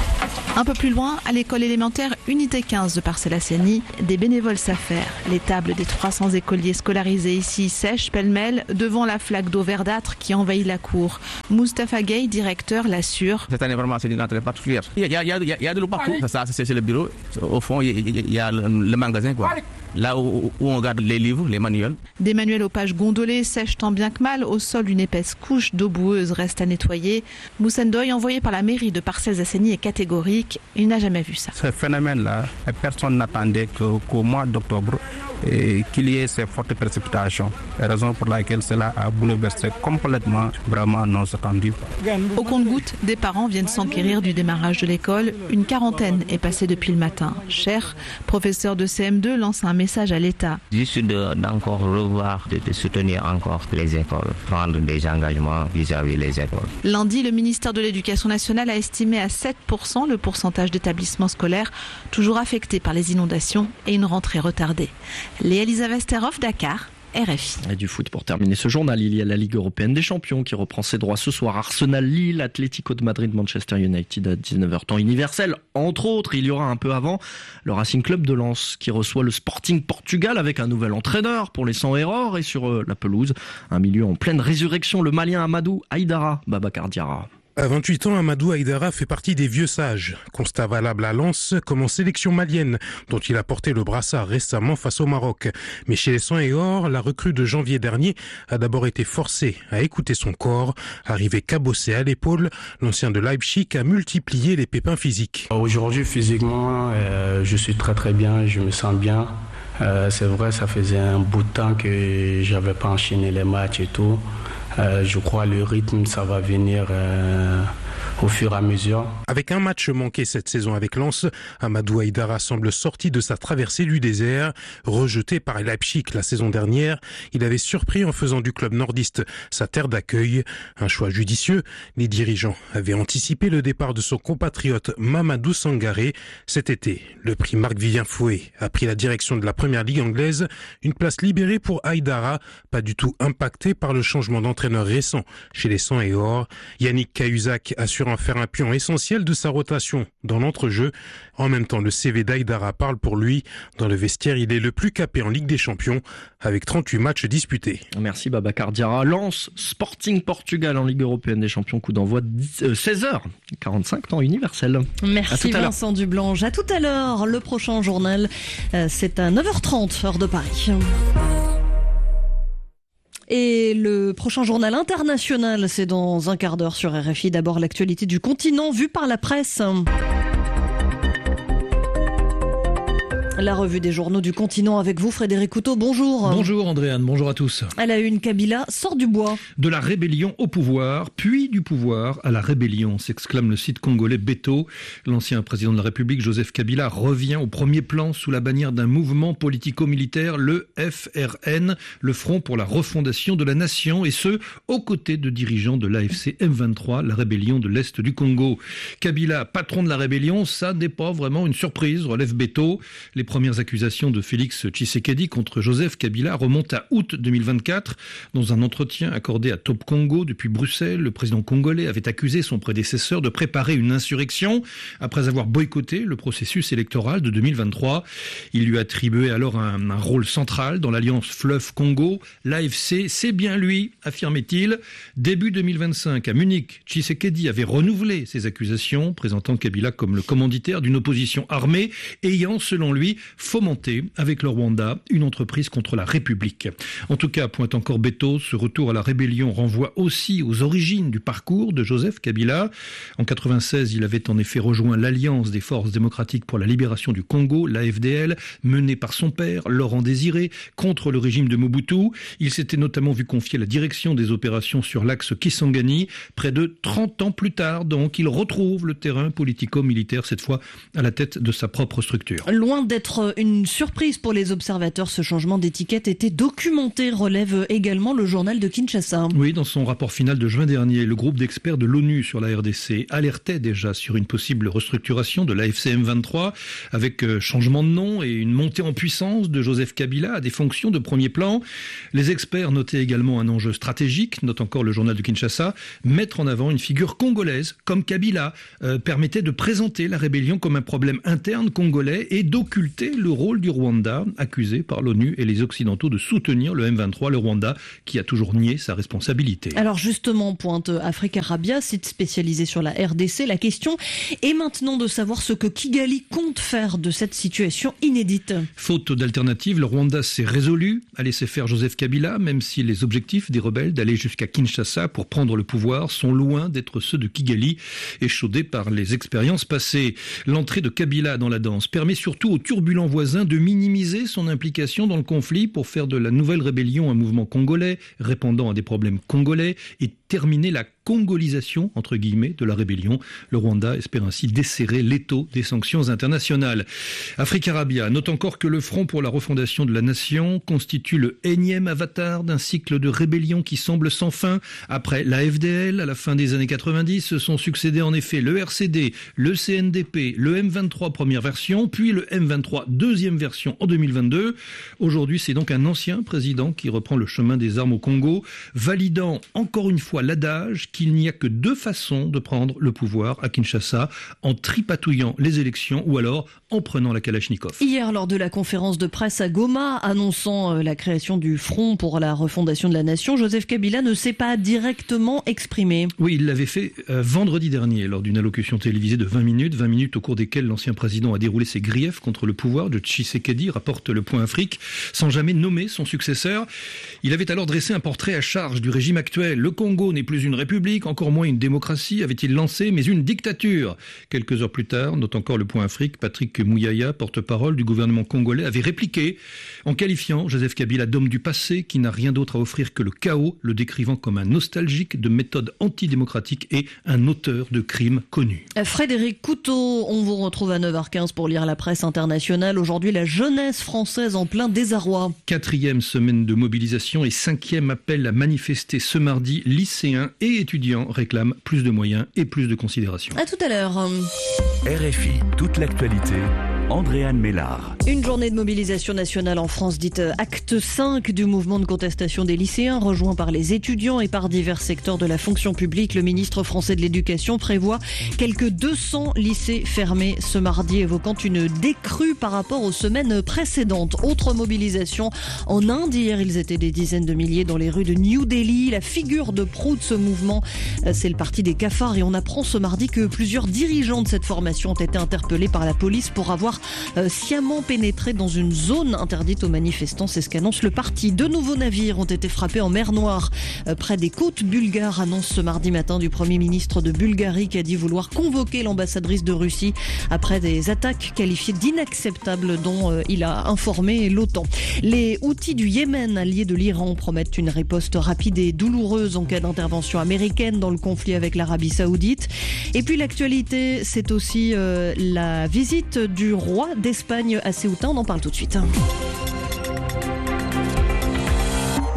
Un peu plus loin, à l'école élémentaire Unité quinze de Parcelles-Asseni, des bénévoles s'affairent. Les tables des trois cents écoliers scolarisés ici sèchent pêle-mêle devant la flaque d'eau verdâtre qui envahit la cour. Moustapha Gueye, directeur, l'assure. Cette année, vraiment, c'est une rentrée particulière. Il y a, il y a, il y a de l'eau partout. Ça, c'est le bureau. Au fond, il y a le, le magasin, quoi. Là où, où on garde les livres, les manuels. Des manuels aux pages gondolées sèchent tant bien que mal. Au sol, une épaisse couche d'eau boueuse reste à nettoyer. Moussendoy, envoyé par la mairie de Parcelles-Asseni, est catégorique. Il n'a jamais vu ça. Ce phénomène-là, personne n'attendait qu'au, qu'au mois d'octobre et qu'il y ait ces fortes précipitations. La raison pour laquelle cela a bouleversé complètement, vraiment non attendu. Au compte-gouttes, des parents viennent s'enquérir du démarrage de l'école. Une quarantaine est passée depuis le matin. Cher, professeur de C M deux, lance un message à l'État. Juste de, d'encore revoir, de, de soutenir encore les écoles, prendre des engagements vis-à-vis des écoles. Lundi, le ministère de l'Éducation nationale a estimé à sept pour cent le pourcentage d'établissements scolaires toujours affectés par les inondations et une rentrée retardée. Léa-Lisa Vesterhoff, Dakar. R F I. Et du foot pour terminer ce journal, il y a la Ligue européenne des champions qui reprend ses droits ce soir. Arsenal, Lille, Atlético de Madrid, Manchester United à dix-neuf heures temps universel. Entre autres, il y aura un peu avant le Racing Club de Lens qui reçoit le Sporting Portugal avec un nouvel entraîneur pour les cent erreurs. Et sur euh, la pelouse, un milieu en pleine résurrection, le Malien Amadou Haïdara, Babacar Diarra. À vingt-huit ans, Amadou Haïdara fait partie des vieux sages. Constat valable à Lens comme en sélection malienne, dont il a porté le brassard récemment face au Maroc. Mais chez les cent et or, la recrue de janvier dernier a d'abord été forcée à écouter son corps. Arrivé cabossé à l'épaule, l'ancien de Leipzig a multiplié les pépins physiques. Aujourd'hui, physiquement, euh, je suis très très bien, je me sens bien. Euh, c'est vrai, ça faisait un bout de temps que j'avais pas enchaîné les matchs et tout. Euh, je crois le rythme, ça va venir euh, au fur et à mesure. Avec un match manqué cette saison avec Lens, Amadou Haïdara semble sorti de sa traversée du désert. Rejeté par Leipzig la saison dernière, il avait surpris en faisant du club nordiste sa terre d'accueil. Un choix judicieux. Les dirigeants avaient anticipé le départ de son compatriote Mamadou Sangaré. Cet été, le prix Marc-Vivien Fouet a pris la direction de la première ligue anglaise. Une place libérée pour Haïdara, pas du tout impacté par le changement d'entraîneur récent chez les cent et or. Yannick Cahuzac assure en faire un pion essentiel de sa rotation dans l'entrejeu. En même temps, le C V d'Haïdara parle pour lui. Dans le vestiaire, il est le plus capé en Ligue des Champions avec trente-huit matchs disputés. Merci Babacar Diarra. Lens, Sporting Portugal en Ligue européenne des champions, coup d'envoi seize heures quarante-cinq, temps universel. Merci Vincent Dublanche. À tout à l'heure. Le prochain journal, c'est à neuf heures trente, heure de Paris. Et le prochain journal international, c'est dans un quart d'heure sur R F I. D'abord, l'actualité du continent vue par la presse. La revue des journaux du continent avec vous, Frédéric Couteau. Bonjour. Bonjour Andréane, bonjour à tous. À la une, Kabila sort du bois. De la rébellion au pouvoir, puis du pouvoir à la rébellion, s'exclame le site congolais Beto. L'ancien président de la République, Joseph Kabila, revient au premier plan sous la bannière d'un mouvement politico-militaire, le F R N, le Front pour la refondation de la nation, et ce, aux côtés de dirigeants de l'A F C M vingt-trois, la rébellion de l'Est du Congo. Kabila, patron de la rébellion, ça n'est pas vraiment une surprise, relève Beto. Les premières accusations de Félix Tshisekedi contre Joseph Kabila remontent à août deux mille vingt-quatre. Dans un entretien accordé à Top Congo depuis Bruxelles, le président congolais avait accusé son prédécesseur de préparer une insurrection après avoir boycotté le processus électoral de deux mille vingt-trois. Il lui attribuait alors un, un rôle central dans l'alliance Fleuve Congo. L'A F C, c'est bien lui, affirmait-il. Début deux mille vingt-cinq, à Munich, Tshisekedi avait renouvelé ses accusations, présentant Kabila comme le commanditaire d'une opposition armée, ayant, selon lui, fomenté avec le Rwanda une entreprise contre la République. En tout cas, pointe encore Beto, ce retour à la rébellion renvoie aussi aux origines du parcours de Joseph Kabila. En quatre-vingt-seize, il avait en effet rejoint l'Alliance des forces démocratiques pour la libération du Congo, l'A F D L, menée par son père, Laurent Désiré, contre le régime de Mobutu. Il s'était notamment vu confier la direction des opérations sur l'axe Kisangani. Près de trente ans plus tard, donc, il retrouve le terrain politico-militaire, cette fois à la tête de sa propre structure. Loin d'être une surprise pour les observateurs, ce changement d'étiquette était documenté, relève également le journal de Kinshasa. Oui, dans son rapport final de juin dernier, le groupe d'experts de l'ONU sur la R D C alertait déjà sur une possible restructuration de l'A F C M vingt-trois avec changement de nom et une montée en puissance de Joseph Kabila à des fonctions de premier plan. Les experts notaient également un enjeu stratégique, note encore le journal de Kinshasa, mettre en avant une figure congolaise comme Kabila euh, permettait de présenter la rébellion comme un problème interne congolais et d'occulter le rôle du Rwanda, accusé par l'ONU et les Occidentaux de soutenir le M vingt-trois, le Rwanda qui a toujours nié sa responsabilité. Alors justement, pointe Africa Arabia, site spécialisé sur la R D C, la question est maintenant de savoir ce que Kigali compte faire de cette situation inédite. Faute d'alternative, le Rwanda s'est résolu à laisser faire Joseph Kabila, même si les objectifs des rebelles d'aller jusqu'à Kinshasa pour prendre le pouvoir sont loin d'être ceux de Kigali, échaudés par les expériences passées. L'entrée de Kabila dans la danse permet surtout aux turbulents voisins de minimiser son implication dans le conflit pour faire de la nouvelle rébellion un mouvement congolais, répondant à des problèmes congolais et terminer la congolisation, entre guillemets, de la rébellion. Le Rwanda espère ainsi desserrer l'étau des sanctions internationales. Africa Arabia note encore que le Front pour la refondation de la nation constitue le énième avatar d'un cycle de rébellion qui semble sans fin. Après l'A F D L, à la fin des années quatre-vingt-dix, se sont succédés en effet le R C D, le C N D P, le M vingt-trois première version, puis le M vingt-trois deuxième version en deux mille vingt-deux. Aujourd'hui, c'est donc un ancien président qui reprend le chemin des armes au Congo, validant encore une fois l'adage qu'il n'y a que deux façons de prendre le pouvoir à Kinshasa, en tripatouillant les élections ou alors en prenant la Kalachnikov. Hier, lors de la conférence de presse à Goma, annonçant la création du Front pour la refondation de la nation, Joseph Kabila ne s'est pas directement exprimé. Oui, il l'avait fait euh, vendredi dernier lors d'une allocution télévisée de vingt minutes, vingt minutes au cours desquelles l'ancien président a déroulé ses griefs contre le pouvoir de Tshisekedi, rapporte le Point Afrique, sans jamais nommer son successeur. Il avait alors dressé un portrait à charge du régime actuel. Le Congo n'est plus une république, encore moins une démocratie, avait-il lancé, mais une dictature. Quelques heures plus tard, note encore le Point Afrique, Patrick Mouyaya, porte-parole du gouvernement congolais, avait répliqué en qualifiant Joseph Kabila d'homme du passé qui n'a rien d'autre à offrir que le chaos, le décrivant comme un nostalgique de méthodes antidémocratiques et un auteur de crimes connus. Frédéric Couteau, on vous retrouve à neuf heures quinze pour lire la presse internationale. Aujourd'hui, la jeunesse française en plein désarroi. Quatrième semaine de mobilisation et cinquième appel à manifester ce mardi. Lycéens et étudiants réclament plus de moyens et plus de considération. À tout à l'heure. R F I, toute l'actualité. Andréane Mélard. Une journée de mobilisation nationale en France dite acte cinq du mouvement de contestation des lycéens, rejoint par les étudiants et par divers secteurs de la fonction publique. Le ministre français de l'Éducation prévoit quelques deux cents lycées fermés ce mardi, évoquant une décrue par rapport aux semaines précédentes. Autre mobilisation en Inde. Hier, ils étaient des dizaines de milliers dans les rues de New Delhi. La figure de proue de ce mouvement, c'est le parti des cafards. Et on apprend ce mardi que plusieurs dirigeants de cette formation ont été interpellés par la police pour avoir Euh, sciemment pénétré dans une zone interdite aux manifestants. C'est ce qu'annonce le parti. Deux nouveaux navires ont été frappés en mer Noire euh, près des côtes bulgares, annonce ce mardi matin du Premier ministre de Bulgarie qui a dit vouloir convoquer l'ambassadrice de Russie après des attaques qualifiées d'inacceptables dont euh, il a informé l'OTAN. Les Houthis du Yémen, alliés de l'Iran, promettent une riposte rapide et douloureuse en cas d'intervention américaine dans le conflit avec l'Arabie Saoudite. Et puis l'actualité, c'est aussi euh, la visite du roi d'Espagne à Ceuta. On en parle tout de suite.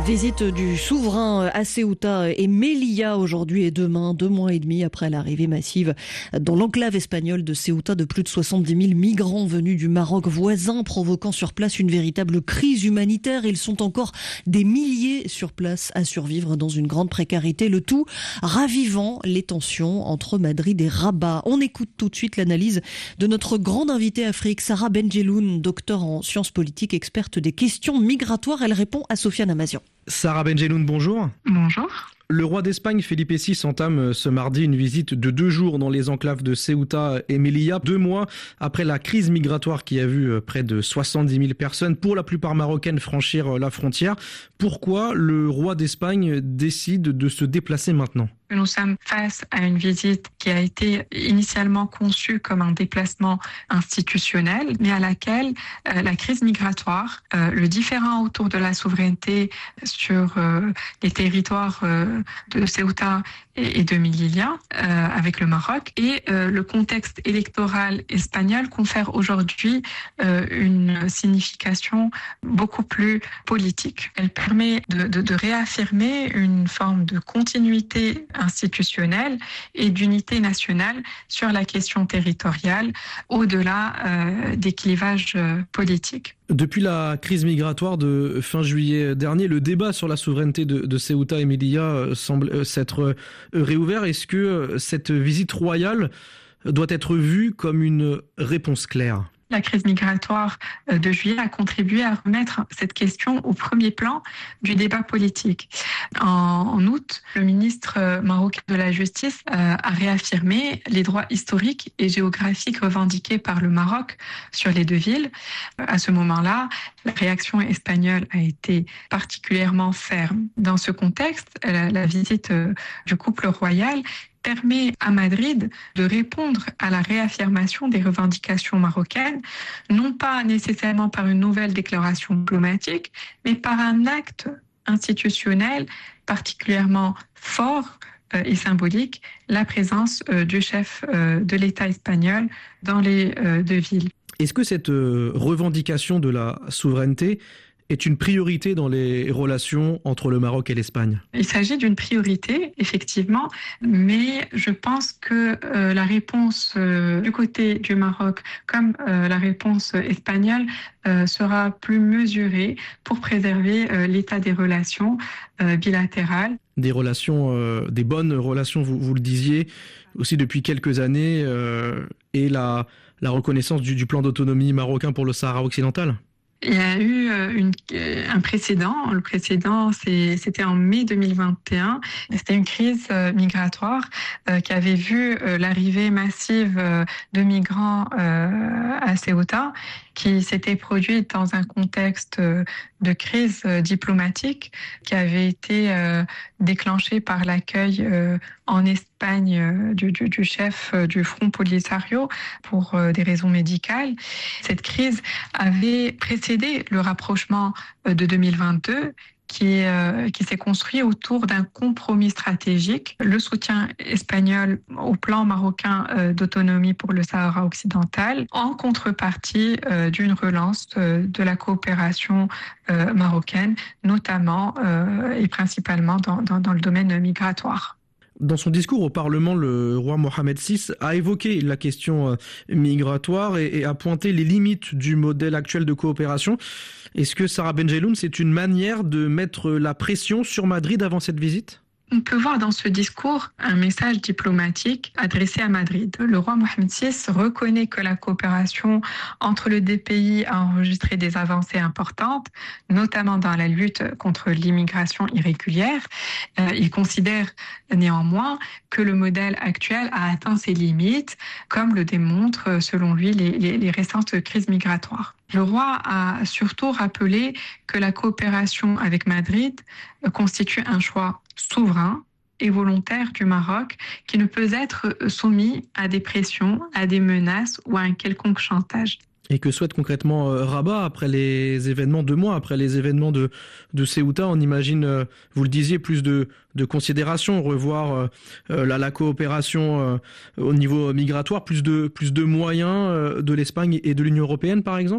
Visite du souverain à Ceuta et Melilla aujourd'hui et demain, deux mois et demi après l'arrivée massive dans l'enclave espagnole de Ceuta de plus de soixante-dix mille migrants venus du Maroc voisin, provoquant sur place une véritable crise humanitaire. Ils sont encore des milliers sur place à survivre dans une grande précarité, le tout ravivant les tensions entre Madrid et Rabat. On écoute tout de suite l'analyse de notre grande invitée Afrique, Sarah Benjeloun, docteur en sciences politiques, experte des questions migratoires. Elle répond à Sofiane Amazian. Sarah Benjeloun, bonjour. Bonjour. Le roi d'Espagne, Felipe six, entame ce mardi une visite de deux jours dans les enclaves de Ceuta et Melilla, deux mois après la crise migratoire qui a vu près de soixante-dix mille personnes, pour la plupart marocaines, franchir la frontière. Pourquoi le roi d'Espagne décide de se déplacer maintenant ? Nous sommes face à une visite qui a été initialement conçue comme un déplacement institutionnel, mais à laquelle euh, la crise migratoire, euh, le différend autour de la souveraineté sur euh, les territoires euh, de Ceuta et, et de Melilla euh, avec le Maroc et euh, le contexte électoral espagnol confèrent aujourd'hui euh, une signification beaucoup plus politique. Elle permet de, de, de réaffirmer une forme de continuité institutionnelle et d'unité nationale sur la question territoriale au-delà euh, des clivages euh, politiques. Depuis la crise migratoire de fin juillet dernier, le débat sur la souveraineté de, de Ceuta et Melilla semble s'être réouvert. Est-ce que cette visite royale doit être vue comme une réponse claire ? La crise migratoire de juillet a contribué à remettre cette question au premier plan du débat politique. En, en août, le ministre marocain de la Justice euh, a réaffirmé les droits historiques et géographiques revendiqués par le Maroc sur les deux villes. À ce moment-là, la réaction espagnole a été particulièrement ferme. Dans ce contexte, la, la visite euh, du couple royal permet à Madrid de répondre à la réaffirmation des revendications marocaines, non pas nécessairement par une nouvelle déclaration diplomatique, mais par un acte institutionnel particulièrement fort euh, et symbolique, la présence euh, du chef euh, de l'État espagnol dans les euh, deux villes. Est-ce que cette euh, revendication de la souveraineté est une priorité dans les relations entre le Maroc et l'Espagne ? Il s'agit d'une priorité, effectivement, mais je pense que euh, la réponse euh, du côté du Maroc, comme euh, la réponse espagnole, euh, sera plus mesurée pour préserver euh, l'état des relations euh, bilatérales. Des relations, euh, des bonnes relations, vous, vous le disiez, aussi depuis quelques années, euh, et la, la reconnaissance du, du plan d'autonomie marocain pour le Sahara occidental ? Il y a eu une, un précédent. Le précédent, c'est, c'était en mai deux mille vingt et un. C'était une crise migratoire euh, qui avait vu euh, l'arrivée massive euh, de migrants euh, à Ceuta, qui s'était produite dans un contexte euh, de crise euh, diplomatique qui avait été euh, déclenché par l'accueil euh, en Espagne euh, du, du, du chef euh, du Front Polisario pour euh, des raisons médicales. Cette crise avait précédé le rapprochement euh, de deux mille vingt-deux qui, euh, qui s'est construit autour d'un compromis stratégique, le soutien espagnol au plan marocain euh, d'autonomie pour le Sahara occidental, en contrepartie euh, d'une relance euh, de la coopération euh, marocaine, notamment euh, et principalement dans, dans, dans le domaine migratoire. Dans son discours au Parlement, le roi Mohamed six a évoqué la question migratoire et, et a pointé les limites du modèle actuel de coopération. Est-ce que, Sarah Benjeloun, c'est une manière de mettre la pression sur Madrid avant cette visite ? On peut voir dans ce discours un message diplomatique adressé à Madrid. Le roi Mohamed six reconnaît que la coopération entre les deux pays a enregistré des avancées importantes, notamment dans la lutte contre l'immigration irrégulière. Euh, il considère néanmoins que le modèle actuel a atteint ses limites, comme le démontrent selon lui les, les, les récentes crises migratoires. Le roi a surtout rappelé que la coopération avec Madrid constitue un choix souverain et volontaire du Maroc qui ne peut être soumis à des pressions, à des menaces ou à un quelconque chantage. Et que souhaite concrètement Rabat après les événements, deux mois après les événements de, de Ceuta? On imagine, vous le disiez, plus de, de considération, revoir euh, la, la coopération euh, au niveau migratoire, plus de, plus de moyens euh, de l'Espagne et de l'Union européenne par exemple?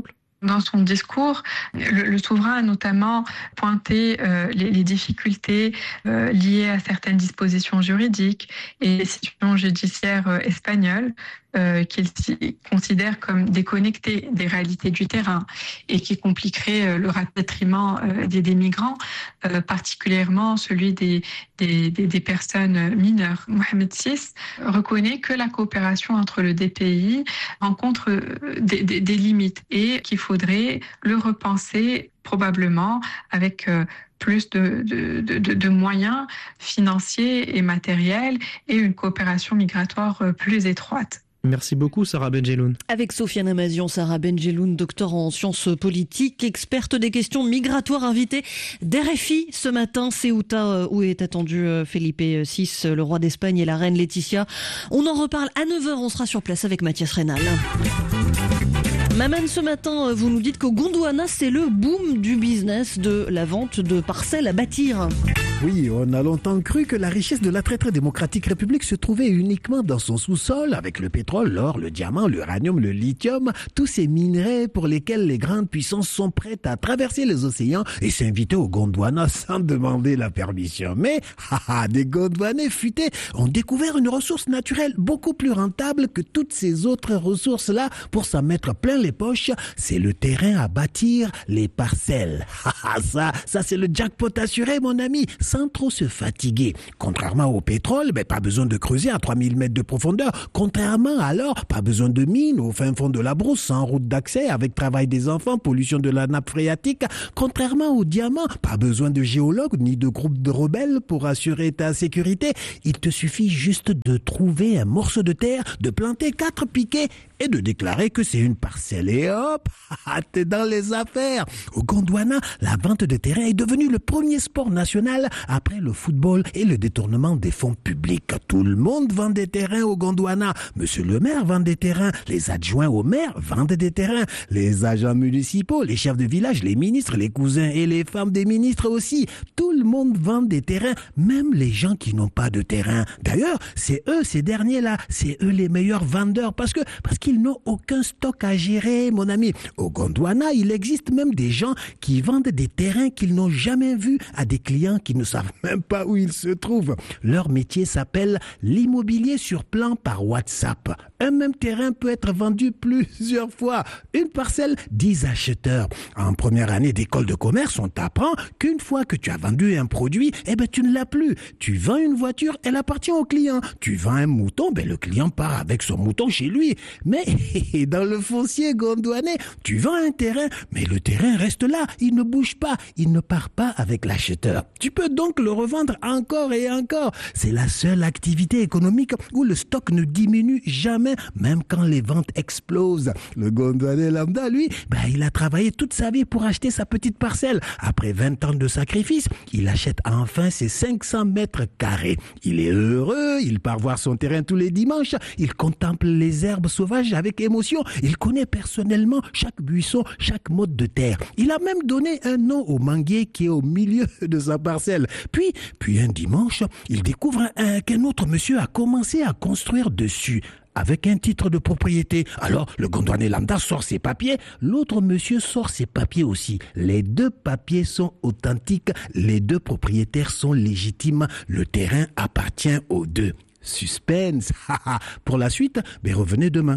Dans son discours, le, le souverain a notamment pointé euh, les, les difficultés euh, liées à certaines dispositions juridiques et les situations judiciaires euh, espagnoles euh, qu'il considère comme déconnectées des réalités du terrain et qui compliqueraient euh, le rapatriement euh, des, des migrants, euh, particulièrement celui des, des, des, des personnes mineures. Mohamed six reconnaît que la coopération entre le D P I rencontre des, des, des limites et qu'il faudrait le repenser probablement avec euh, plus de, de, de, de moyens financiers et matériels et une coopération migratoire euh, plus étroite. Merci beaucoup Sarah Benjeloun. Avec Sofiane Amazian, Sarah Benjeloun, docteur en sciences politiques, experte des questions migratoires, invitée d'R F I ce matin. Ceuta, où est attendu Felipe six, le roi d'Espagne et la reine Laetitia. On en reparle à neuf heures, on sera sur place avec Mathias Rénal. Maman, ce matin, vous nous dites qu'au Gondwana, c'est le boom du business de la vente de parcelles à bâtir. Oui, on a longtemps cru que la richesse de la très très démocratique République se trouvait uniquement dans son sous-sol, avec le pétrole, l'or, le diamant, l'uranium, le lithium, tous ces minerais pour lesquels les grandes puissances sont prêtes à traverser les océans et s'inviter au Gondwana sans demander la permission. Mais, haha, des Gondwanais futés ont découvert une ressource naturelle beaucoup plus rentable que toutes ces autres ressources-là pour s'en mettre plein les poches. C'est le terrain à bâtir, les parcelles. Haha, ça, ça c'est le jackpot assuré, mon ami, sans trop se fatiguer. Contrairement au pétrole, ben, pas besoin de creuser à trois mille mètres de profondeur. Contrairement à l'or, pas besoin de mines au fin fond de la brousse, sans route d'accès, avec travail des enfants, pollution de la nappe phréatique. Contrairement au diamant, pas besoin de géologues ni de groupes de rebelles pour assurer ta sécurité. Il te suffit juste de trouver un morceau de terre, de planter quatre piquets et de déclarer que c'est une parcelle. Et hop, t'es dans les affaires. Au Gondwana, la vente de terrain est devenue le premier sport national après le football et le détournement des fonds publics. Tout le monde vend des terrains au Gondwana. Monsieur le maire vend des terrains. Les adjoints au maire vendent des terrains. Les agents municipaux, les chefs de village, les ministres, les cousins et les femmes des ministres aussi. Tout le monde vend des terrains, même les gens qui n'ont pas de terrain. D'ailleurs, c'est eux, ces derniers-là, c'est eux les meilleurs vendeurs parce que, parce qu'ils n'ont aucun stock à gérer, mon ami. Au Gondwana, il existe même des gens qui vendent des terrains qu'ils n'ont jamais vus à des clients qui ne savent même pas où ils se trouvent. Leur métier s'appelle l'immobilier sur plan par WhatsApp. Un même terrain peut être vendu plusieurs fois. Une parcelle, dix acheteurs. En première année d'école de commerce, on t'apprend qu'une fois que tu as vendu un produit, eh ben, tu ne l'as plus. Tu vends une voiture, elle appartient au client. Tu vends un mouton, ben, le client part avec son mouton chez lui. Mais dans le foncier gondwanais, tu vends un terrain, mais le terrain reste là. Il ne bouge pas. Il ne part pas avec l'acheteur. Tu peux donc le revendre encore et encore. C'est la seule activité économique où le stock ne diminue jamais, même quand les ventes explosent. Le Gondwanais lambda, lui, ben, il a travaillé toute sa vie pour acheter sa petite parcelle. Après vingt ans de sacrifice, il achète enfin ses cinq cents mètres carrés. Il est heureux, il part voir son terrain tous les dimanches, il contemple les herbes sauvages avec émotion, il connaît personnellement chaque buisson, chaque mode de terre. Il a même donné un nom au manguier qui est au milieu de sa parcelle. Puis, puis un dimanche, il découvre un, qu'un autre monsieur a commencé à construire dessus, avec un titre de propriété. Alors, le Gondwanais lambda sort ses papiers, l'autre monsieur sort ses papiers aussi. Les deux papiers sont authentiques, les deux propriétaires sont légitimes, le terrain appartient aux deux. Suspense. Pour la suite, ben revenez demain.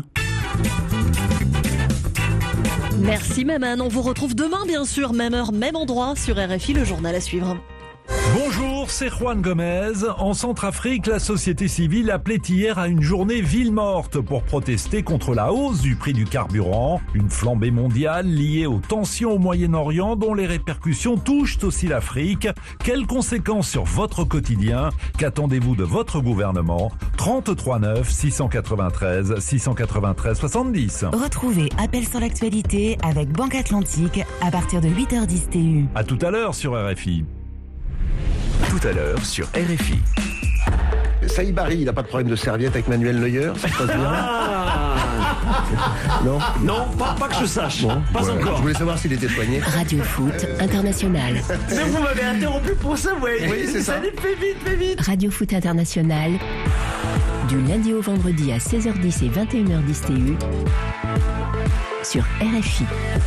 Merci Maman, on vous retrouve demain bien sûr, même heure, même endroit sur R F I, le journal à suivre. Bonjour, c'est Juan Gomez. En Centrafrique, la société civile appelait hier à une journée ville morte pour protester contre la hausse du prix du carburant, une flambée mondiale liée aux tensions au Moyen-Orient dont les répercussions touchent aussi l'Afrique. Quelles conséquences sur votre quotidien? Qu'attendez-vous de votre gouvernement? trente-trois neuf six cent quatre-vingt-treize six cent quatre-vingt-treize soixante-dix. Retrouvez Appel sur l'actualité avec Banque Atlantique à partir de huit heures dix T U. À tout à l'heure sur R F I. Tout à l'heure sur R F I. Saïd Barry, il n'a pas de problème de serviette avec Manuel Neuer, ça se passe bien. Ah non, non, pas, pas que je sache. Bon, pas voilà. encore. Je voulais savoir s'il était soigné. Radio Foot International. Mais vous m'avez interrompu pour ça, ouais. Oui, c'est ça. Allez, fais vite, fais vite. Radio Foot International. Du lundi au vendredi à seize heures dix et vingt et une heures dix T U. sur R F I.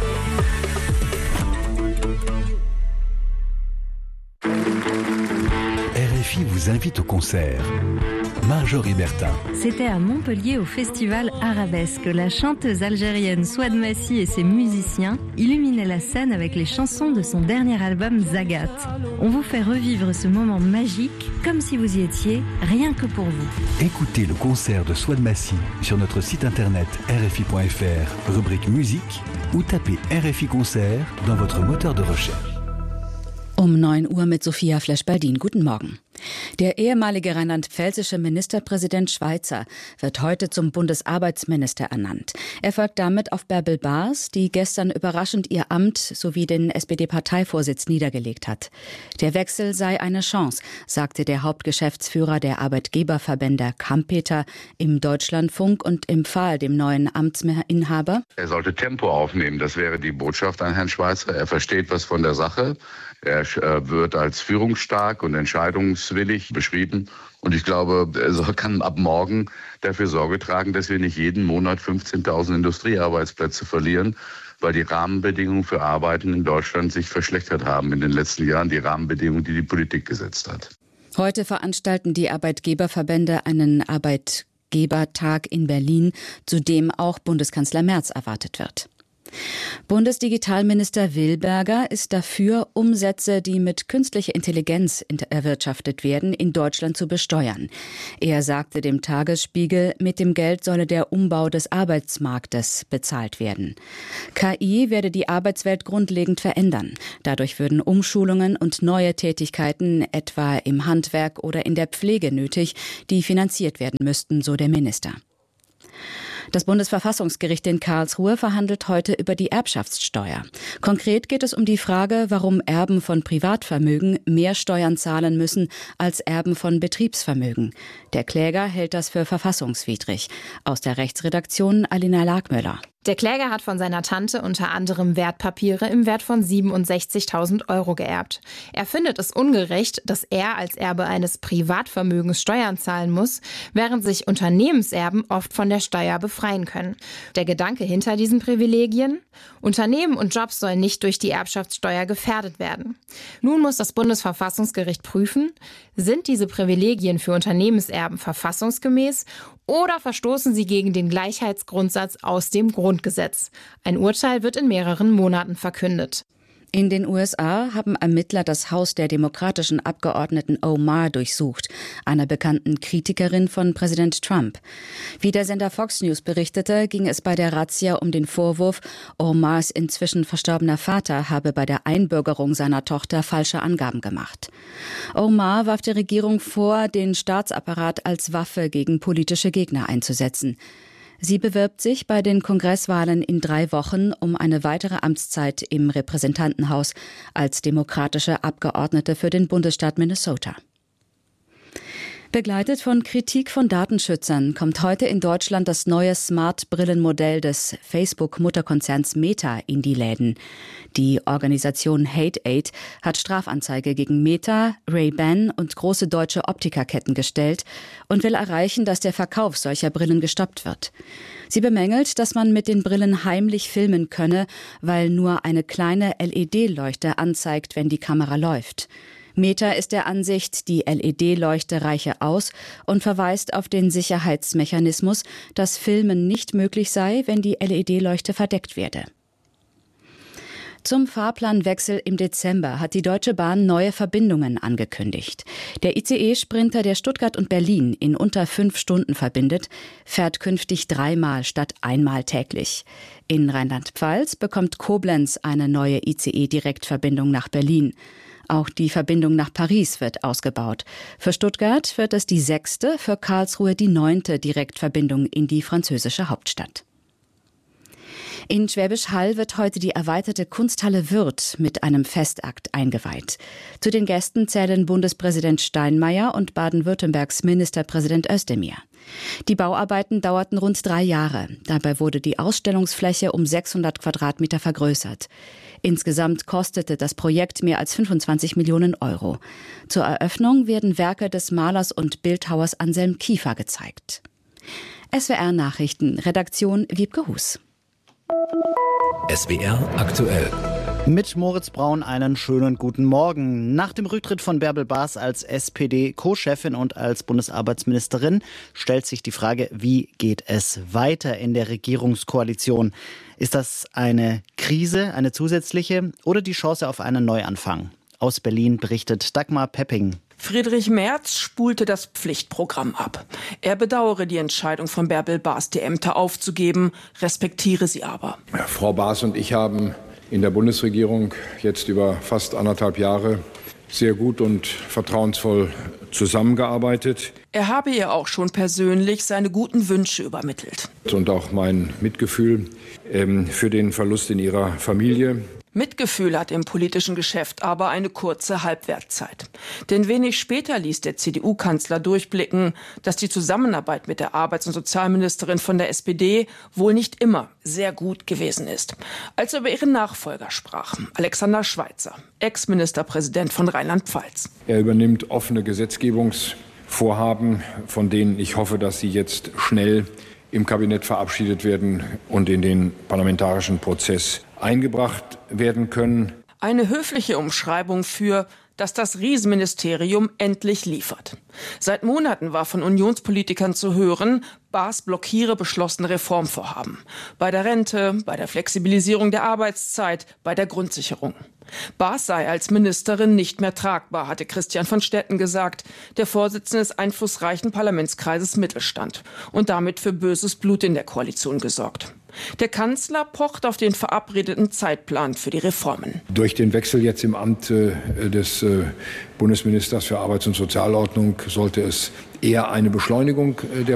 R F I vous invite au concert. Marjorie Bertin. C'était à Montpellier au festival Arabesque. La chanteuse algérienne Souad Massi et ses musiciens illuminaient la scène avec les chansons de son dernier album Zagat. On vous fait revivre ce moment magique comme si vous y étiez, rien que pour vous. Écoutez le concert de Souad Massi sur notre site internet r f i point f r, rubrique musique, ou tapez R F I Concert dans votre moteur de recherche. Um neun Uhr mit Sophia Flesch-Baldin. Guten Morgen. Der ehemalige rheinland-pfälzische Ministerpräsident Schweizer wird heute zum Bundesarbeitsminister ernannt. Er folgt damit auf Bärbel Baas, die gestern überraschend ihr Amt sowie den S P D-Parteivorsitz niedergelegt hat. Der Wechsel sei eine Chance, sagte der Hauptgeschäftsführer der Arbeitgeberverbände Kampeter im Deutschlandfunk und empfahl dem neuen Amtsinhaber: Er sollte Tempo aufnehmen, das wäre die Botschaft an Herrn Schweizer. Er versteht was von der Sache. Er wird als führungsstark und entscheidungswillig beschrieben. Und ich glaube, er kann ab morgen dafür Sorge tragen, dass wir nicht jeden Monat fünfzehntausend Industriearbeitsplätze verlieren, weil die Rahmenbedingungen für Arbeiten in Deutschland sich verschlechtert haben in den letzten Jahren, die Rahmenbedingungen, die die Politik gesetzt hat. Heute veranstalten die Arbeitgeberverbände einen Arbeitgebertag in Berlin, zu dem auch Bundeskanzler Merz erwartet wird. Bundesdigitalminister Wilberger ist dafür, Umsätze, die mit künstlicher Intelligenz erwirtschaftet werden, in Deutschland zu besteuern. Er sagte dem Tagesspiegel, mit dem Geld solle der Umbau des Arbeitsmarktes bezahlt werden. K I werde die Arbeitswelt grundlegend verändern. Dadurch würden Umschulungen und neue Tätigkeiten, etwa im Handwerk oder in der Pflege nötig, die finanziert werden müssten, so der Minister. Das Bundesverfassungsgericht in Karlsruhe verhandelt heute über die Erbschaftssteuer. Konkret geht es um die Frage, warum Erben von Privatvermögen mehr Steuern zahlen müssen als Erben von Betriebsvermögen. Der Kläger hält das für verfassungswidrig. Aus der Rechtsredaktion Alina Lagmöller. Der Kläger hat von seiner Tante unter anderem Wertpapiere im Wert von siebenundsechzigtausend Euro geerbt. Er findet es ungerecht, dass er als Erbe eines Privatvermögens Steuern zahlen muss, während sich Unternehmenserben oft von der Steuer befreien können. Der Gedanke hinter diesen Privilegien? Unternehmen und Jobs sollen nicht durch die Erbschaftssteuer gefährdet werden. Nun muss das Bundesverfassungsgericht prüfen, sind diese Privilegien für Unternehmenserben verfassungsgemäß oder verstoßen sie gegen den Gleichheitsgrundsatz aus dem Grundgesetz? Ein Urteil wird in mehreren Monaten verkündet. In den U S A haben Ermittler das Haus der demokratischen Abgeordneten Omar durchsucht, einer bekannten Kritikerin von Präsident Trump. Wie der Sender Fox News berichtete, ging es bei der Razzia um den Vorwurf, Omars inzwischen verstorbener Vater habe bei der Einbürgerung seiner Tochter falsche Angaben gemacht. Omar warf der Regierung vor, den Staatsapparat als Waffe gegen politische Gegner einzusetzen. Sie bewirbt sich bei den Kongresswahlen in drei Wochen um eine weitere Amtszeit im Repräsentantenhaus als demokratische Abgeordnete für den Bundesstaat Minnesota. Begleitet von Kritik von Datenschützern kommt heute in Deutschland das neue Smart-Brillenmodell des Facebook-Mutterkonzerns Meta in die Läden. Die Organisation Hate Aid hat Strafanzeige gegen Meta, Ray-Ban und große deutsche Optikerketten gestellt und will erreichen, dass der Verkauf solcher Brillen gestoppt wird. Sie bemängelt, dass man mit den Brillen heimlich filmen könne, weil nur eine kleine L E D-Leuchte anzeigt, wenn die Kamera läuft. Meta ist der Ansicht, die L E D-Leuchte reiche aus und verweist auf den Sicherheitsmechanismus, dass Filmen nicht möglich sei, wenn die L E D-Leuchte verdeckt werde. Zum Fahrplanwechsel im Dezember hat die Deutsche Bahn neue Verbindungen angekündigt. Der I C E-Sprinter, der Stuttgart und Berlin in unter fünf Stunden verbindet, fährt künftig dreimal statt einmal täglich. In Rheinland-Pfalz bekommt Koblenz eine neue I C E-Direktverbindung nach Berlin. Auch die Verbindung nach Paris wird ausgebaut. Für Stuttgart wird es die sechste, für Karlsruhe die neunte Direktverbindung in die französische Hauptstadt. In Schwäbisch Hall wird heute die erweiterte Kunsthalle Würth mit einem Festakt eingeweiht. Zu den Gästen zählen Bundespräsident Steinmeier und Baden-Württembergs Ministerpräsident Özdemir. Die Bauarbeiten dauerten rund drei Jahre. Dabei wurde die Ausstellungsfläche um sechshundert Quadratmeter vergrößert. Insgesamt kostete das Projekt mehr als fünfundzwanzig Millionen Euro. Zur Eröffnung werden Werke des Malers und Bildhauers Anselm Kiefer gezeigt. S W R Nachrichten, Redaktion Wiebke Hus. S W R aktuell. Mit Moritz Braun einen schönen guten Morgen. Nach dem Rücktritt von Bärbel Baas als S P D-Co-Chefin und als Bundesarbeitsministerin stellt sich die Frage, wie geht es weiter in der Regierungskoalition? Ist das eine Krise, eine zusätzliche oder die Chance auf einen Neuanfang? Aus Berlin berichtet Dagmar Pepping. Friedrich Merz spulte das Pflichtprogramm ab. Er bedauere die Entscheidung von Bärbel Baas, die Ämter aufzugeben, respektiere sie aber. Ja, Frau Baas und ich haben in der Bundesregierung jetzt über fast anderthalb Jahre sehr gut und vertrauensvoll zusammengearbeitet. Er habe ihr auch schon persönlich seine guten Wünsche übermittelt. Und auch mein Mitgefühl ähm, für den Verlust in ihrer Familie. Mitgefühl hat im politischen Geschäft aber eine kurze Halbwertszeit. Denn wenig später ließ der C D U-Kanzler durchblicken, dass die Zusammenarbeit mit der Arbeits- und Sozialministerin von der S P D wohl nicht immer sehr gut gewesen ist. Als er über ihren Nachfolger sprach, Alexander Schweitzer, Ex-Ministerpräsident von Rheinland-Pfalz. Er übernimmt offene Gesetzgebungsvorhaben, von denen ich hoffe, dass sie jetzt schnell im Kabinett verabschiedet werden und in den parlamentarischen Prozess eingebracht werden können. Eine höfliche Umschreibung für, dass das Riesenministerium endlich liefert. Seit Monaten war von Unionspolitikern zu hören, Baas blockiere beschlossene Reformvorhaben. Bei der Rente, bei der Flexibilisierung der Arbeitszeit, bei der Grundsicherung. Baas sei als Ministerin nicht mehr tragbar, hatte Christian von Stetten gesagt, der Vorsitzende des einflussreichen Parlamentskreises Mittelstand und damit für böses Blut in der Koalition gesorgt. Der Kanzler pocht auf den verabredeten Zeitplan für die Reformen. Durch den Wechsel jetzt im Amt äh, des äh, Bundesministers für Arbeits- und Sozialordnung sollte es eher eine Beschleunigung äh, der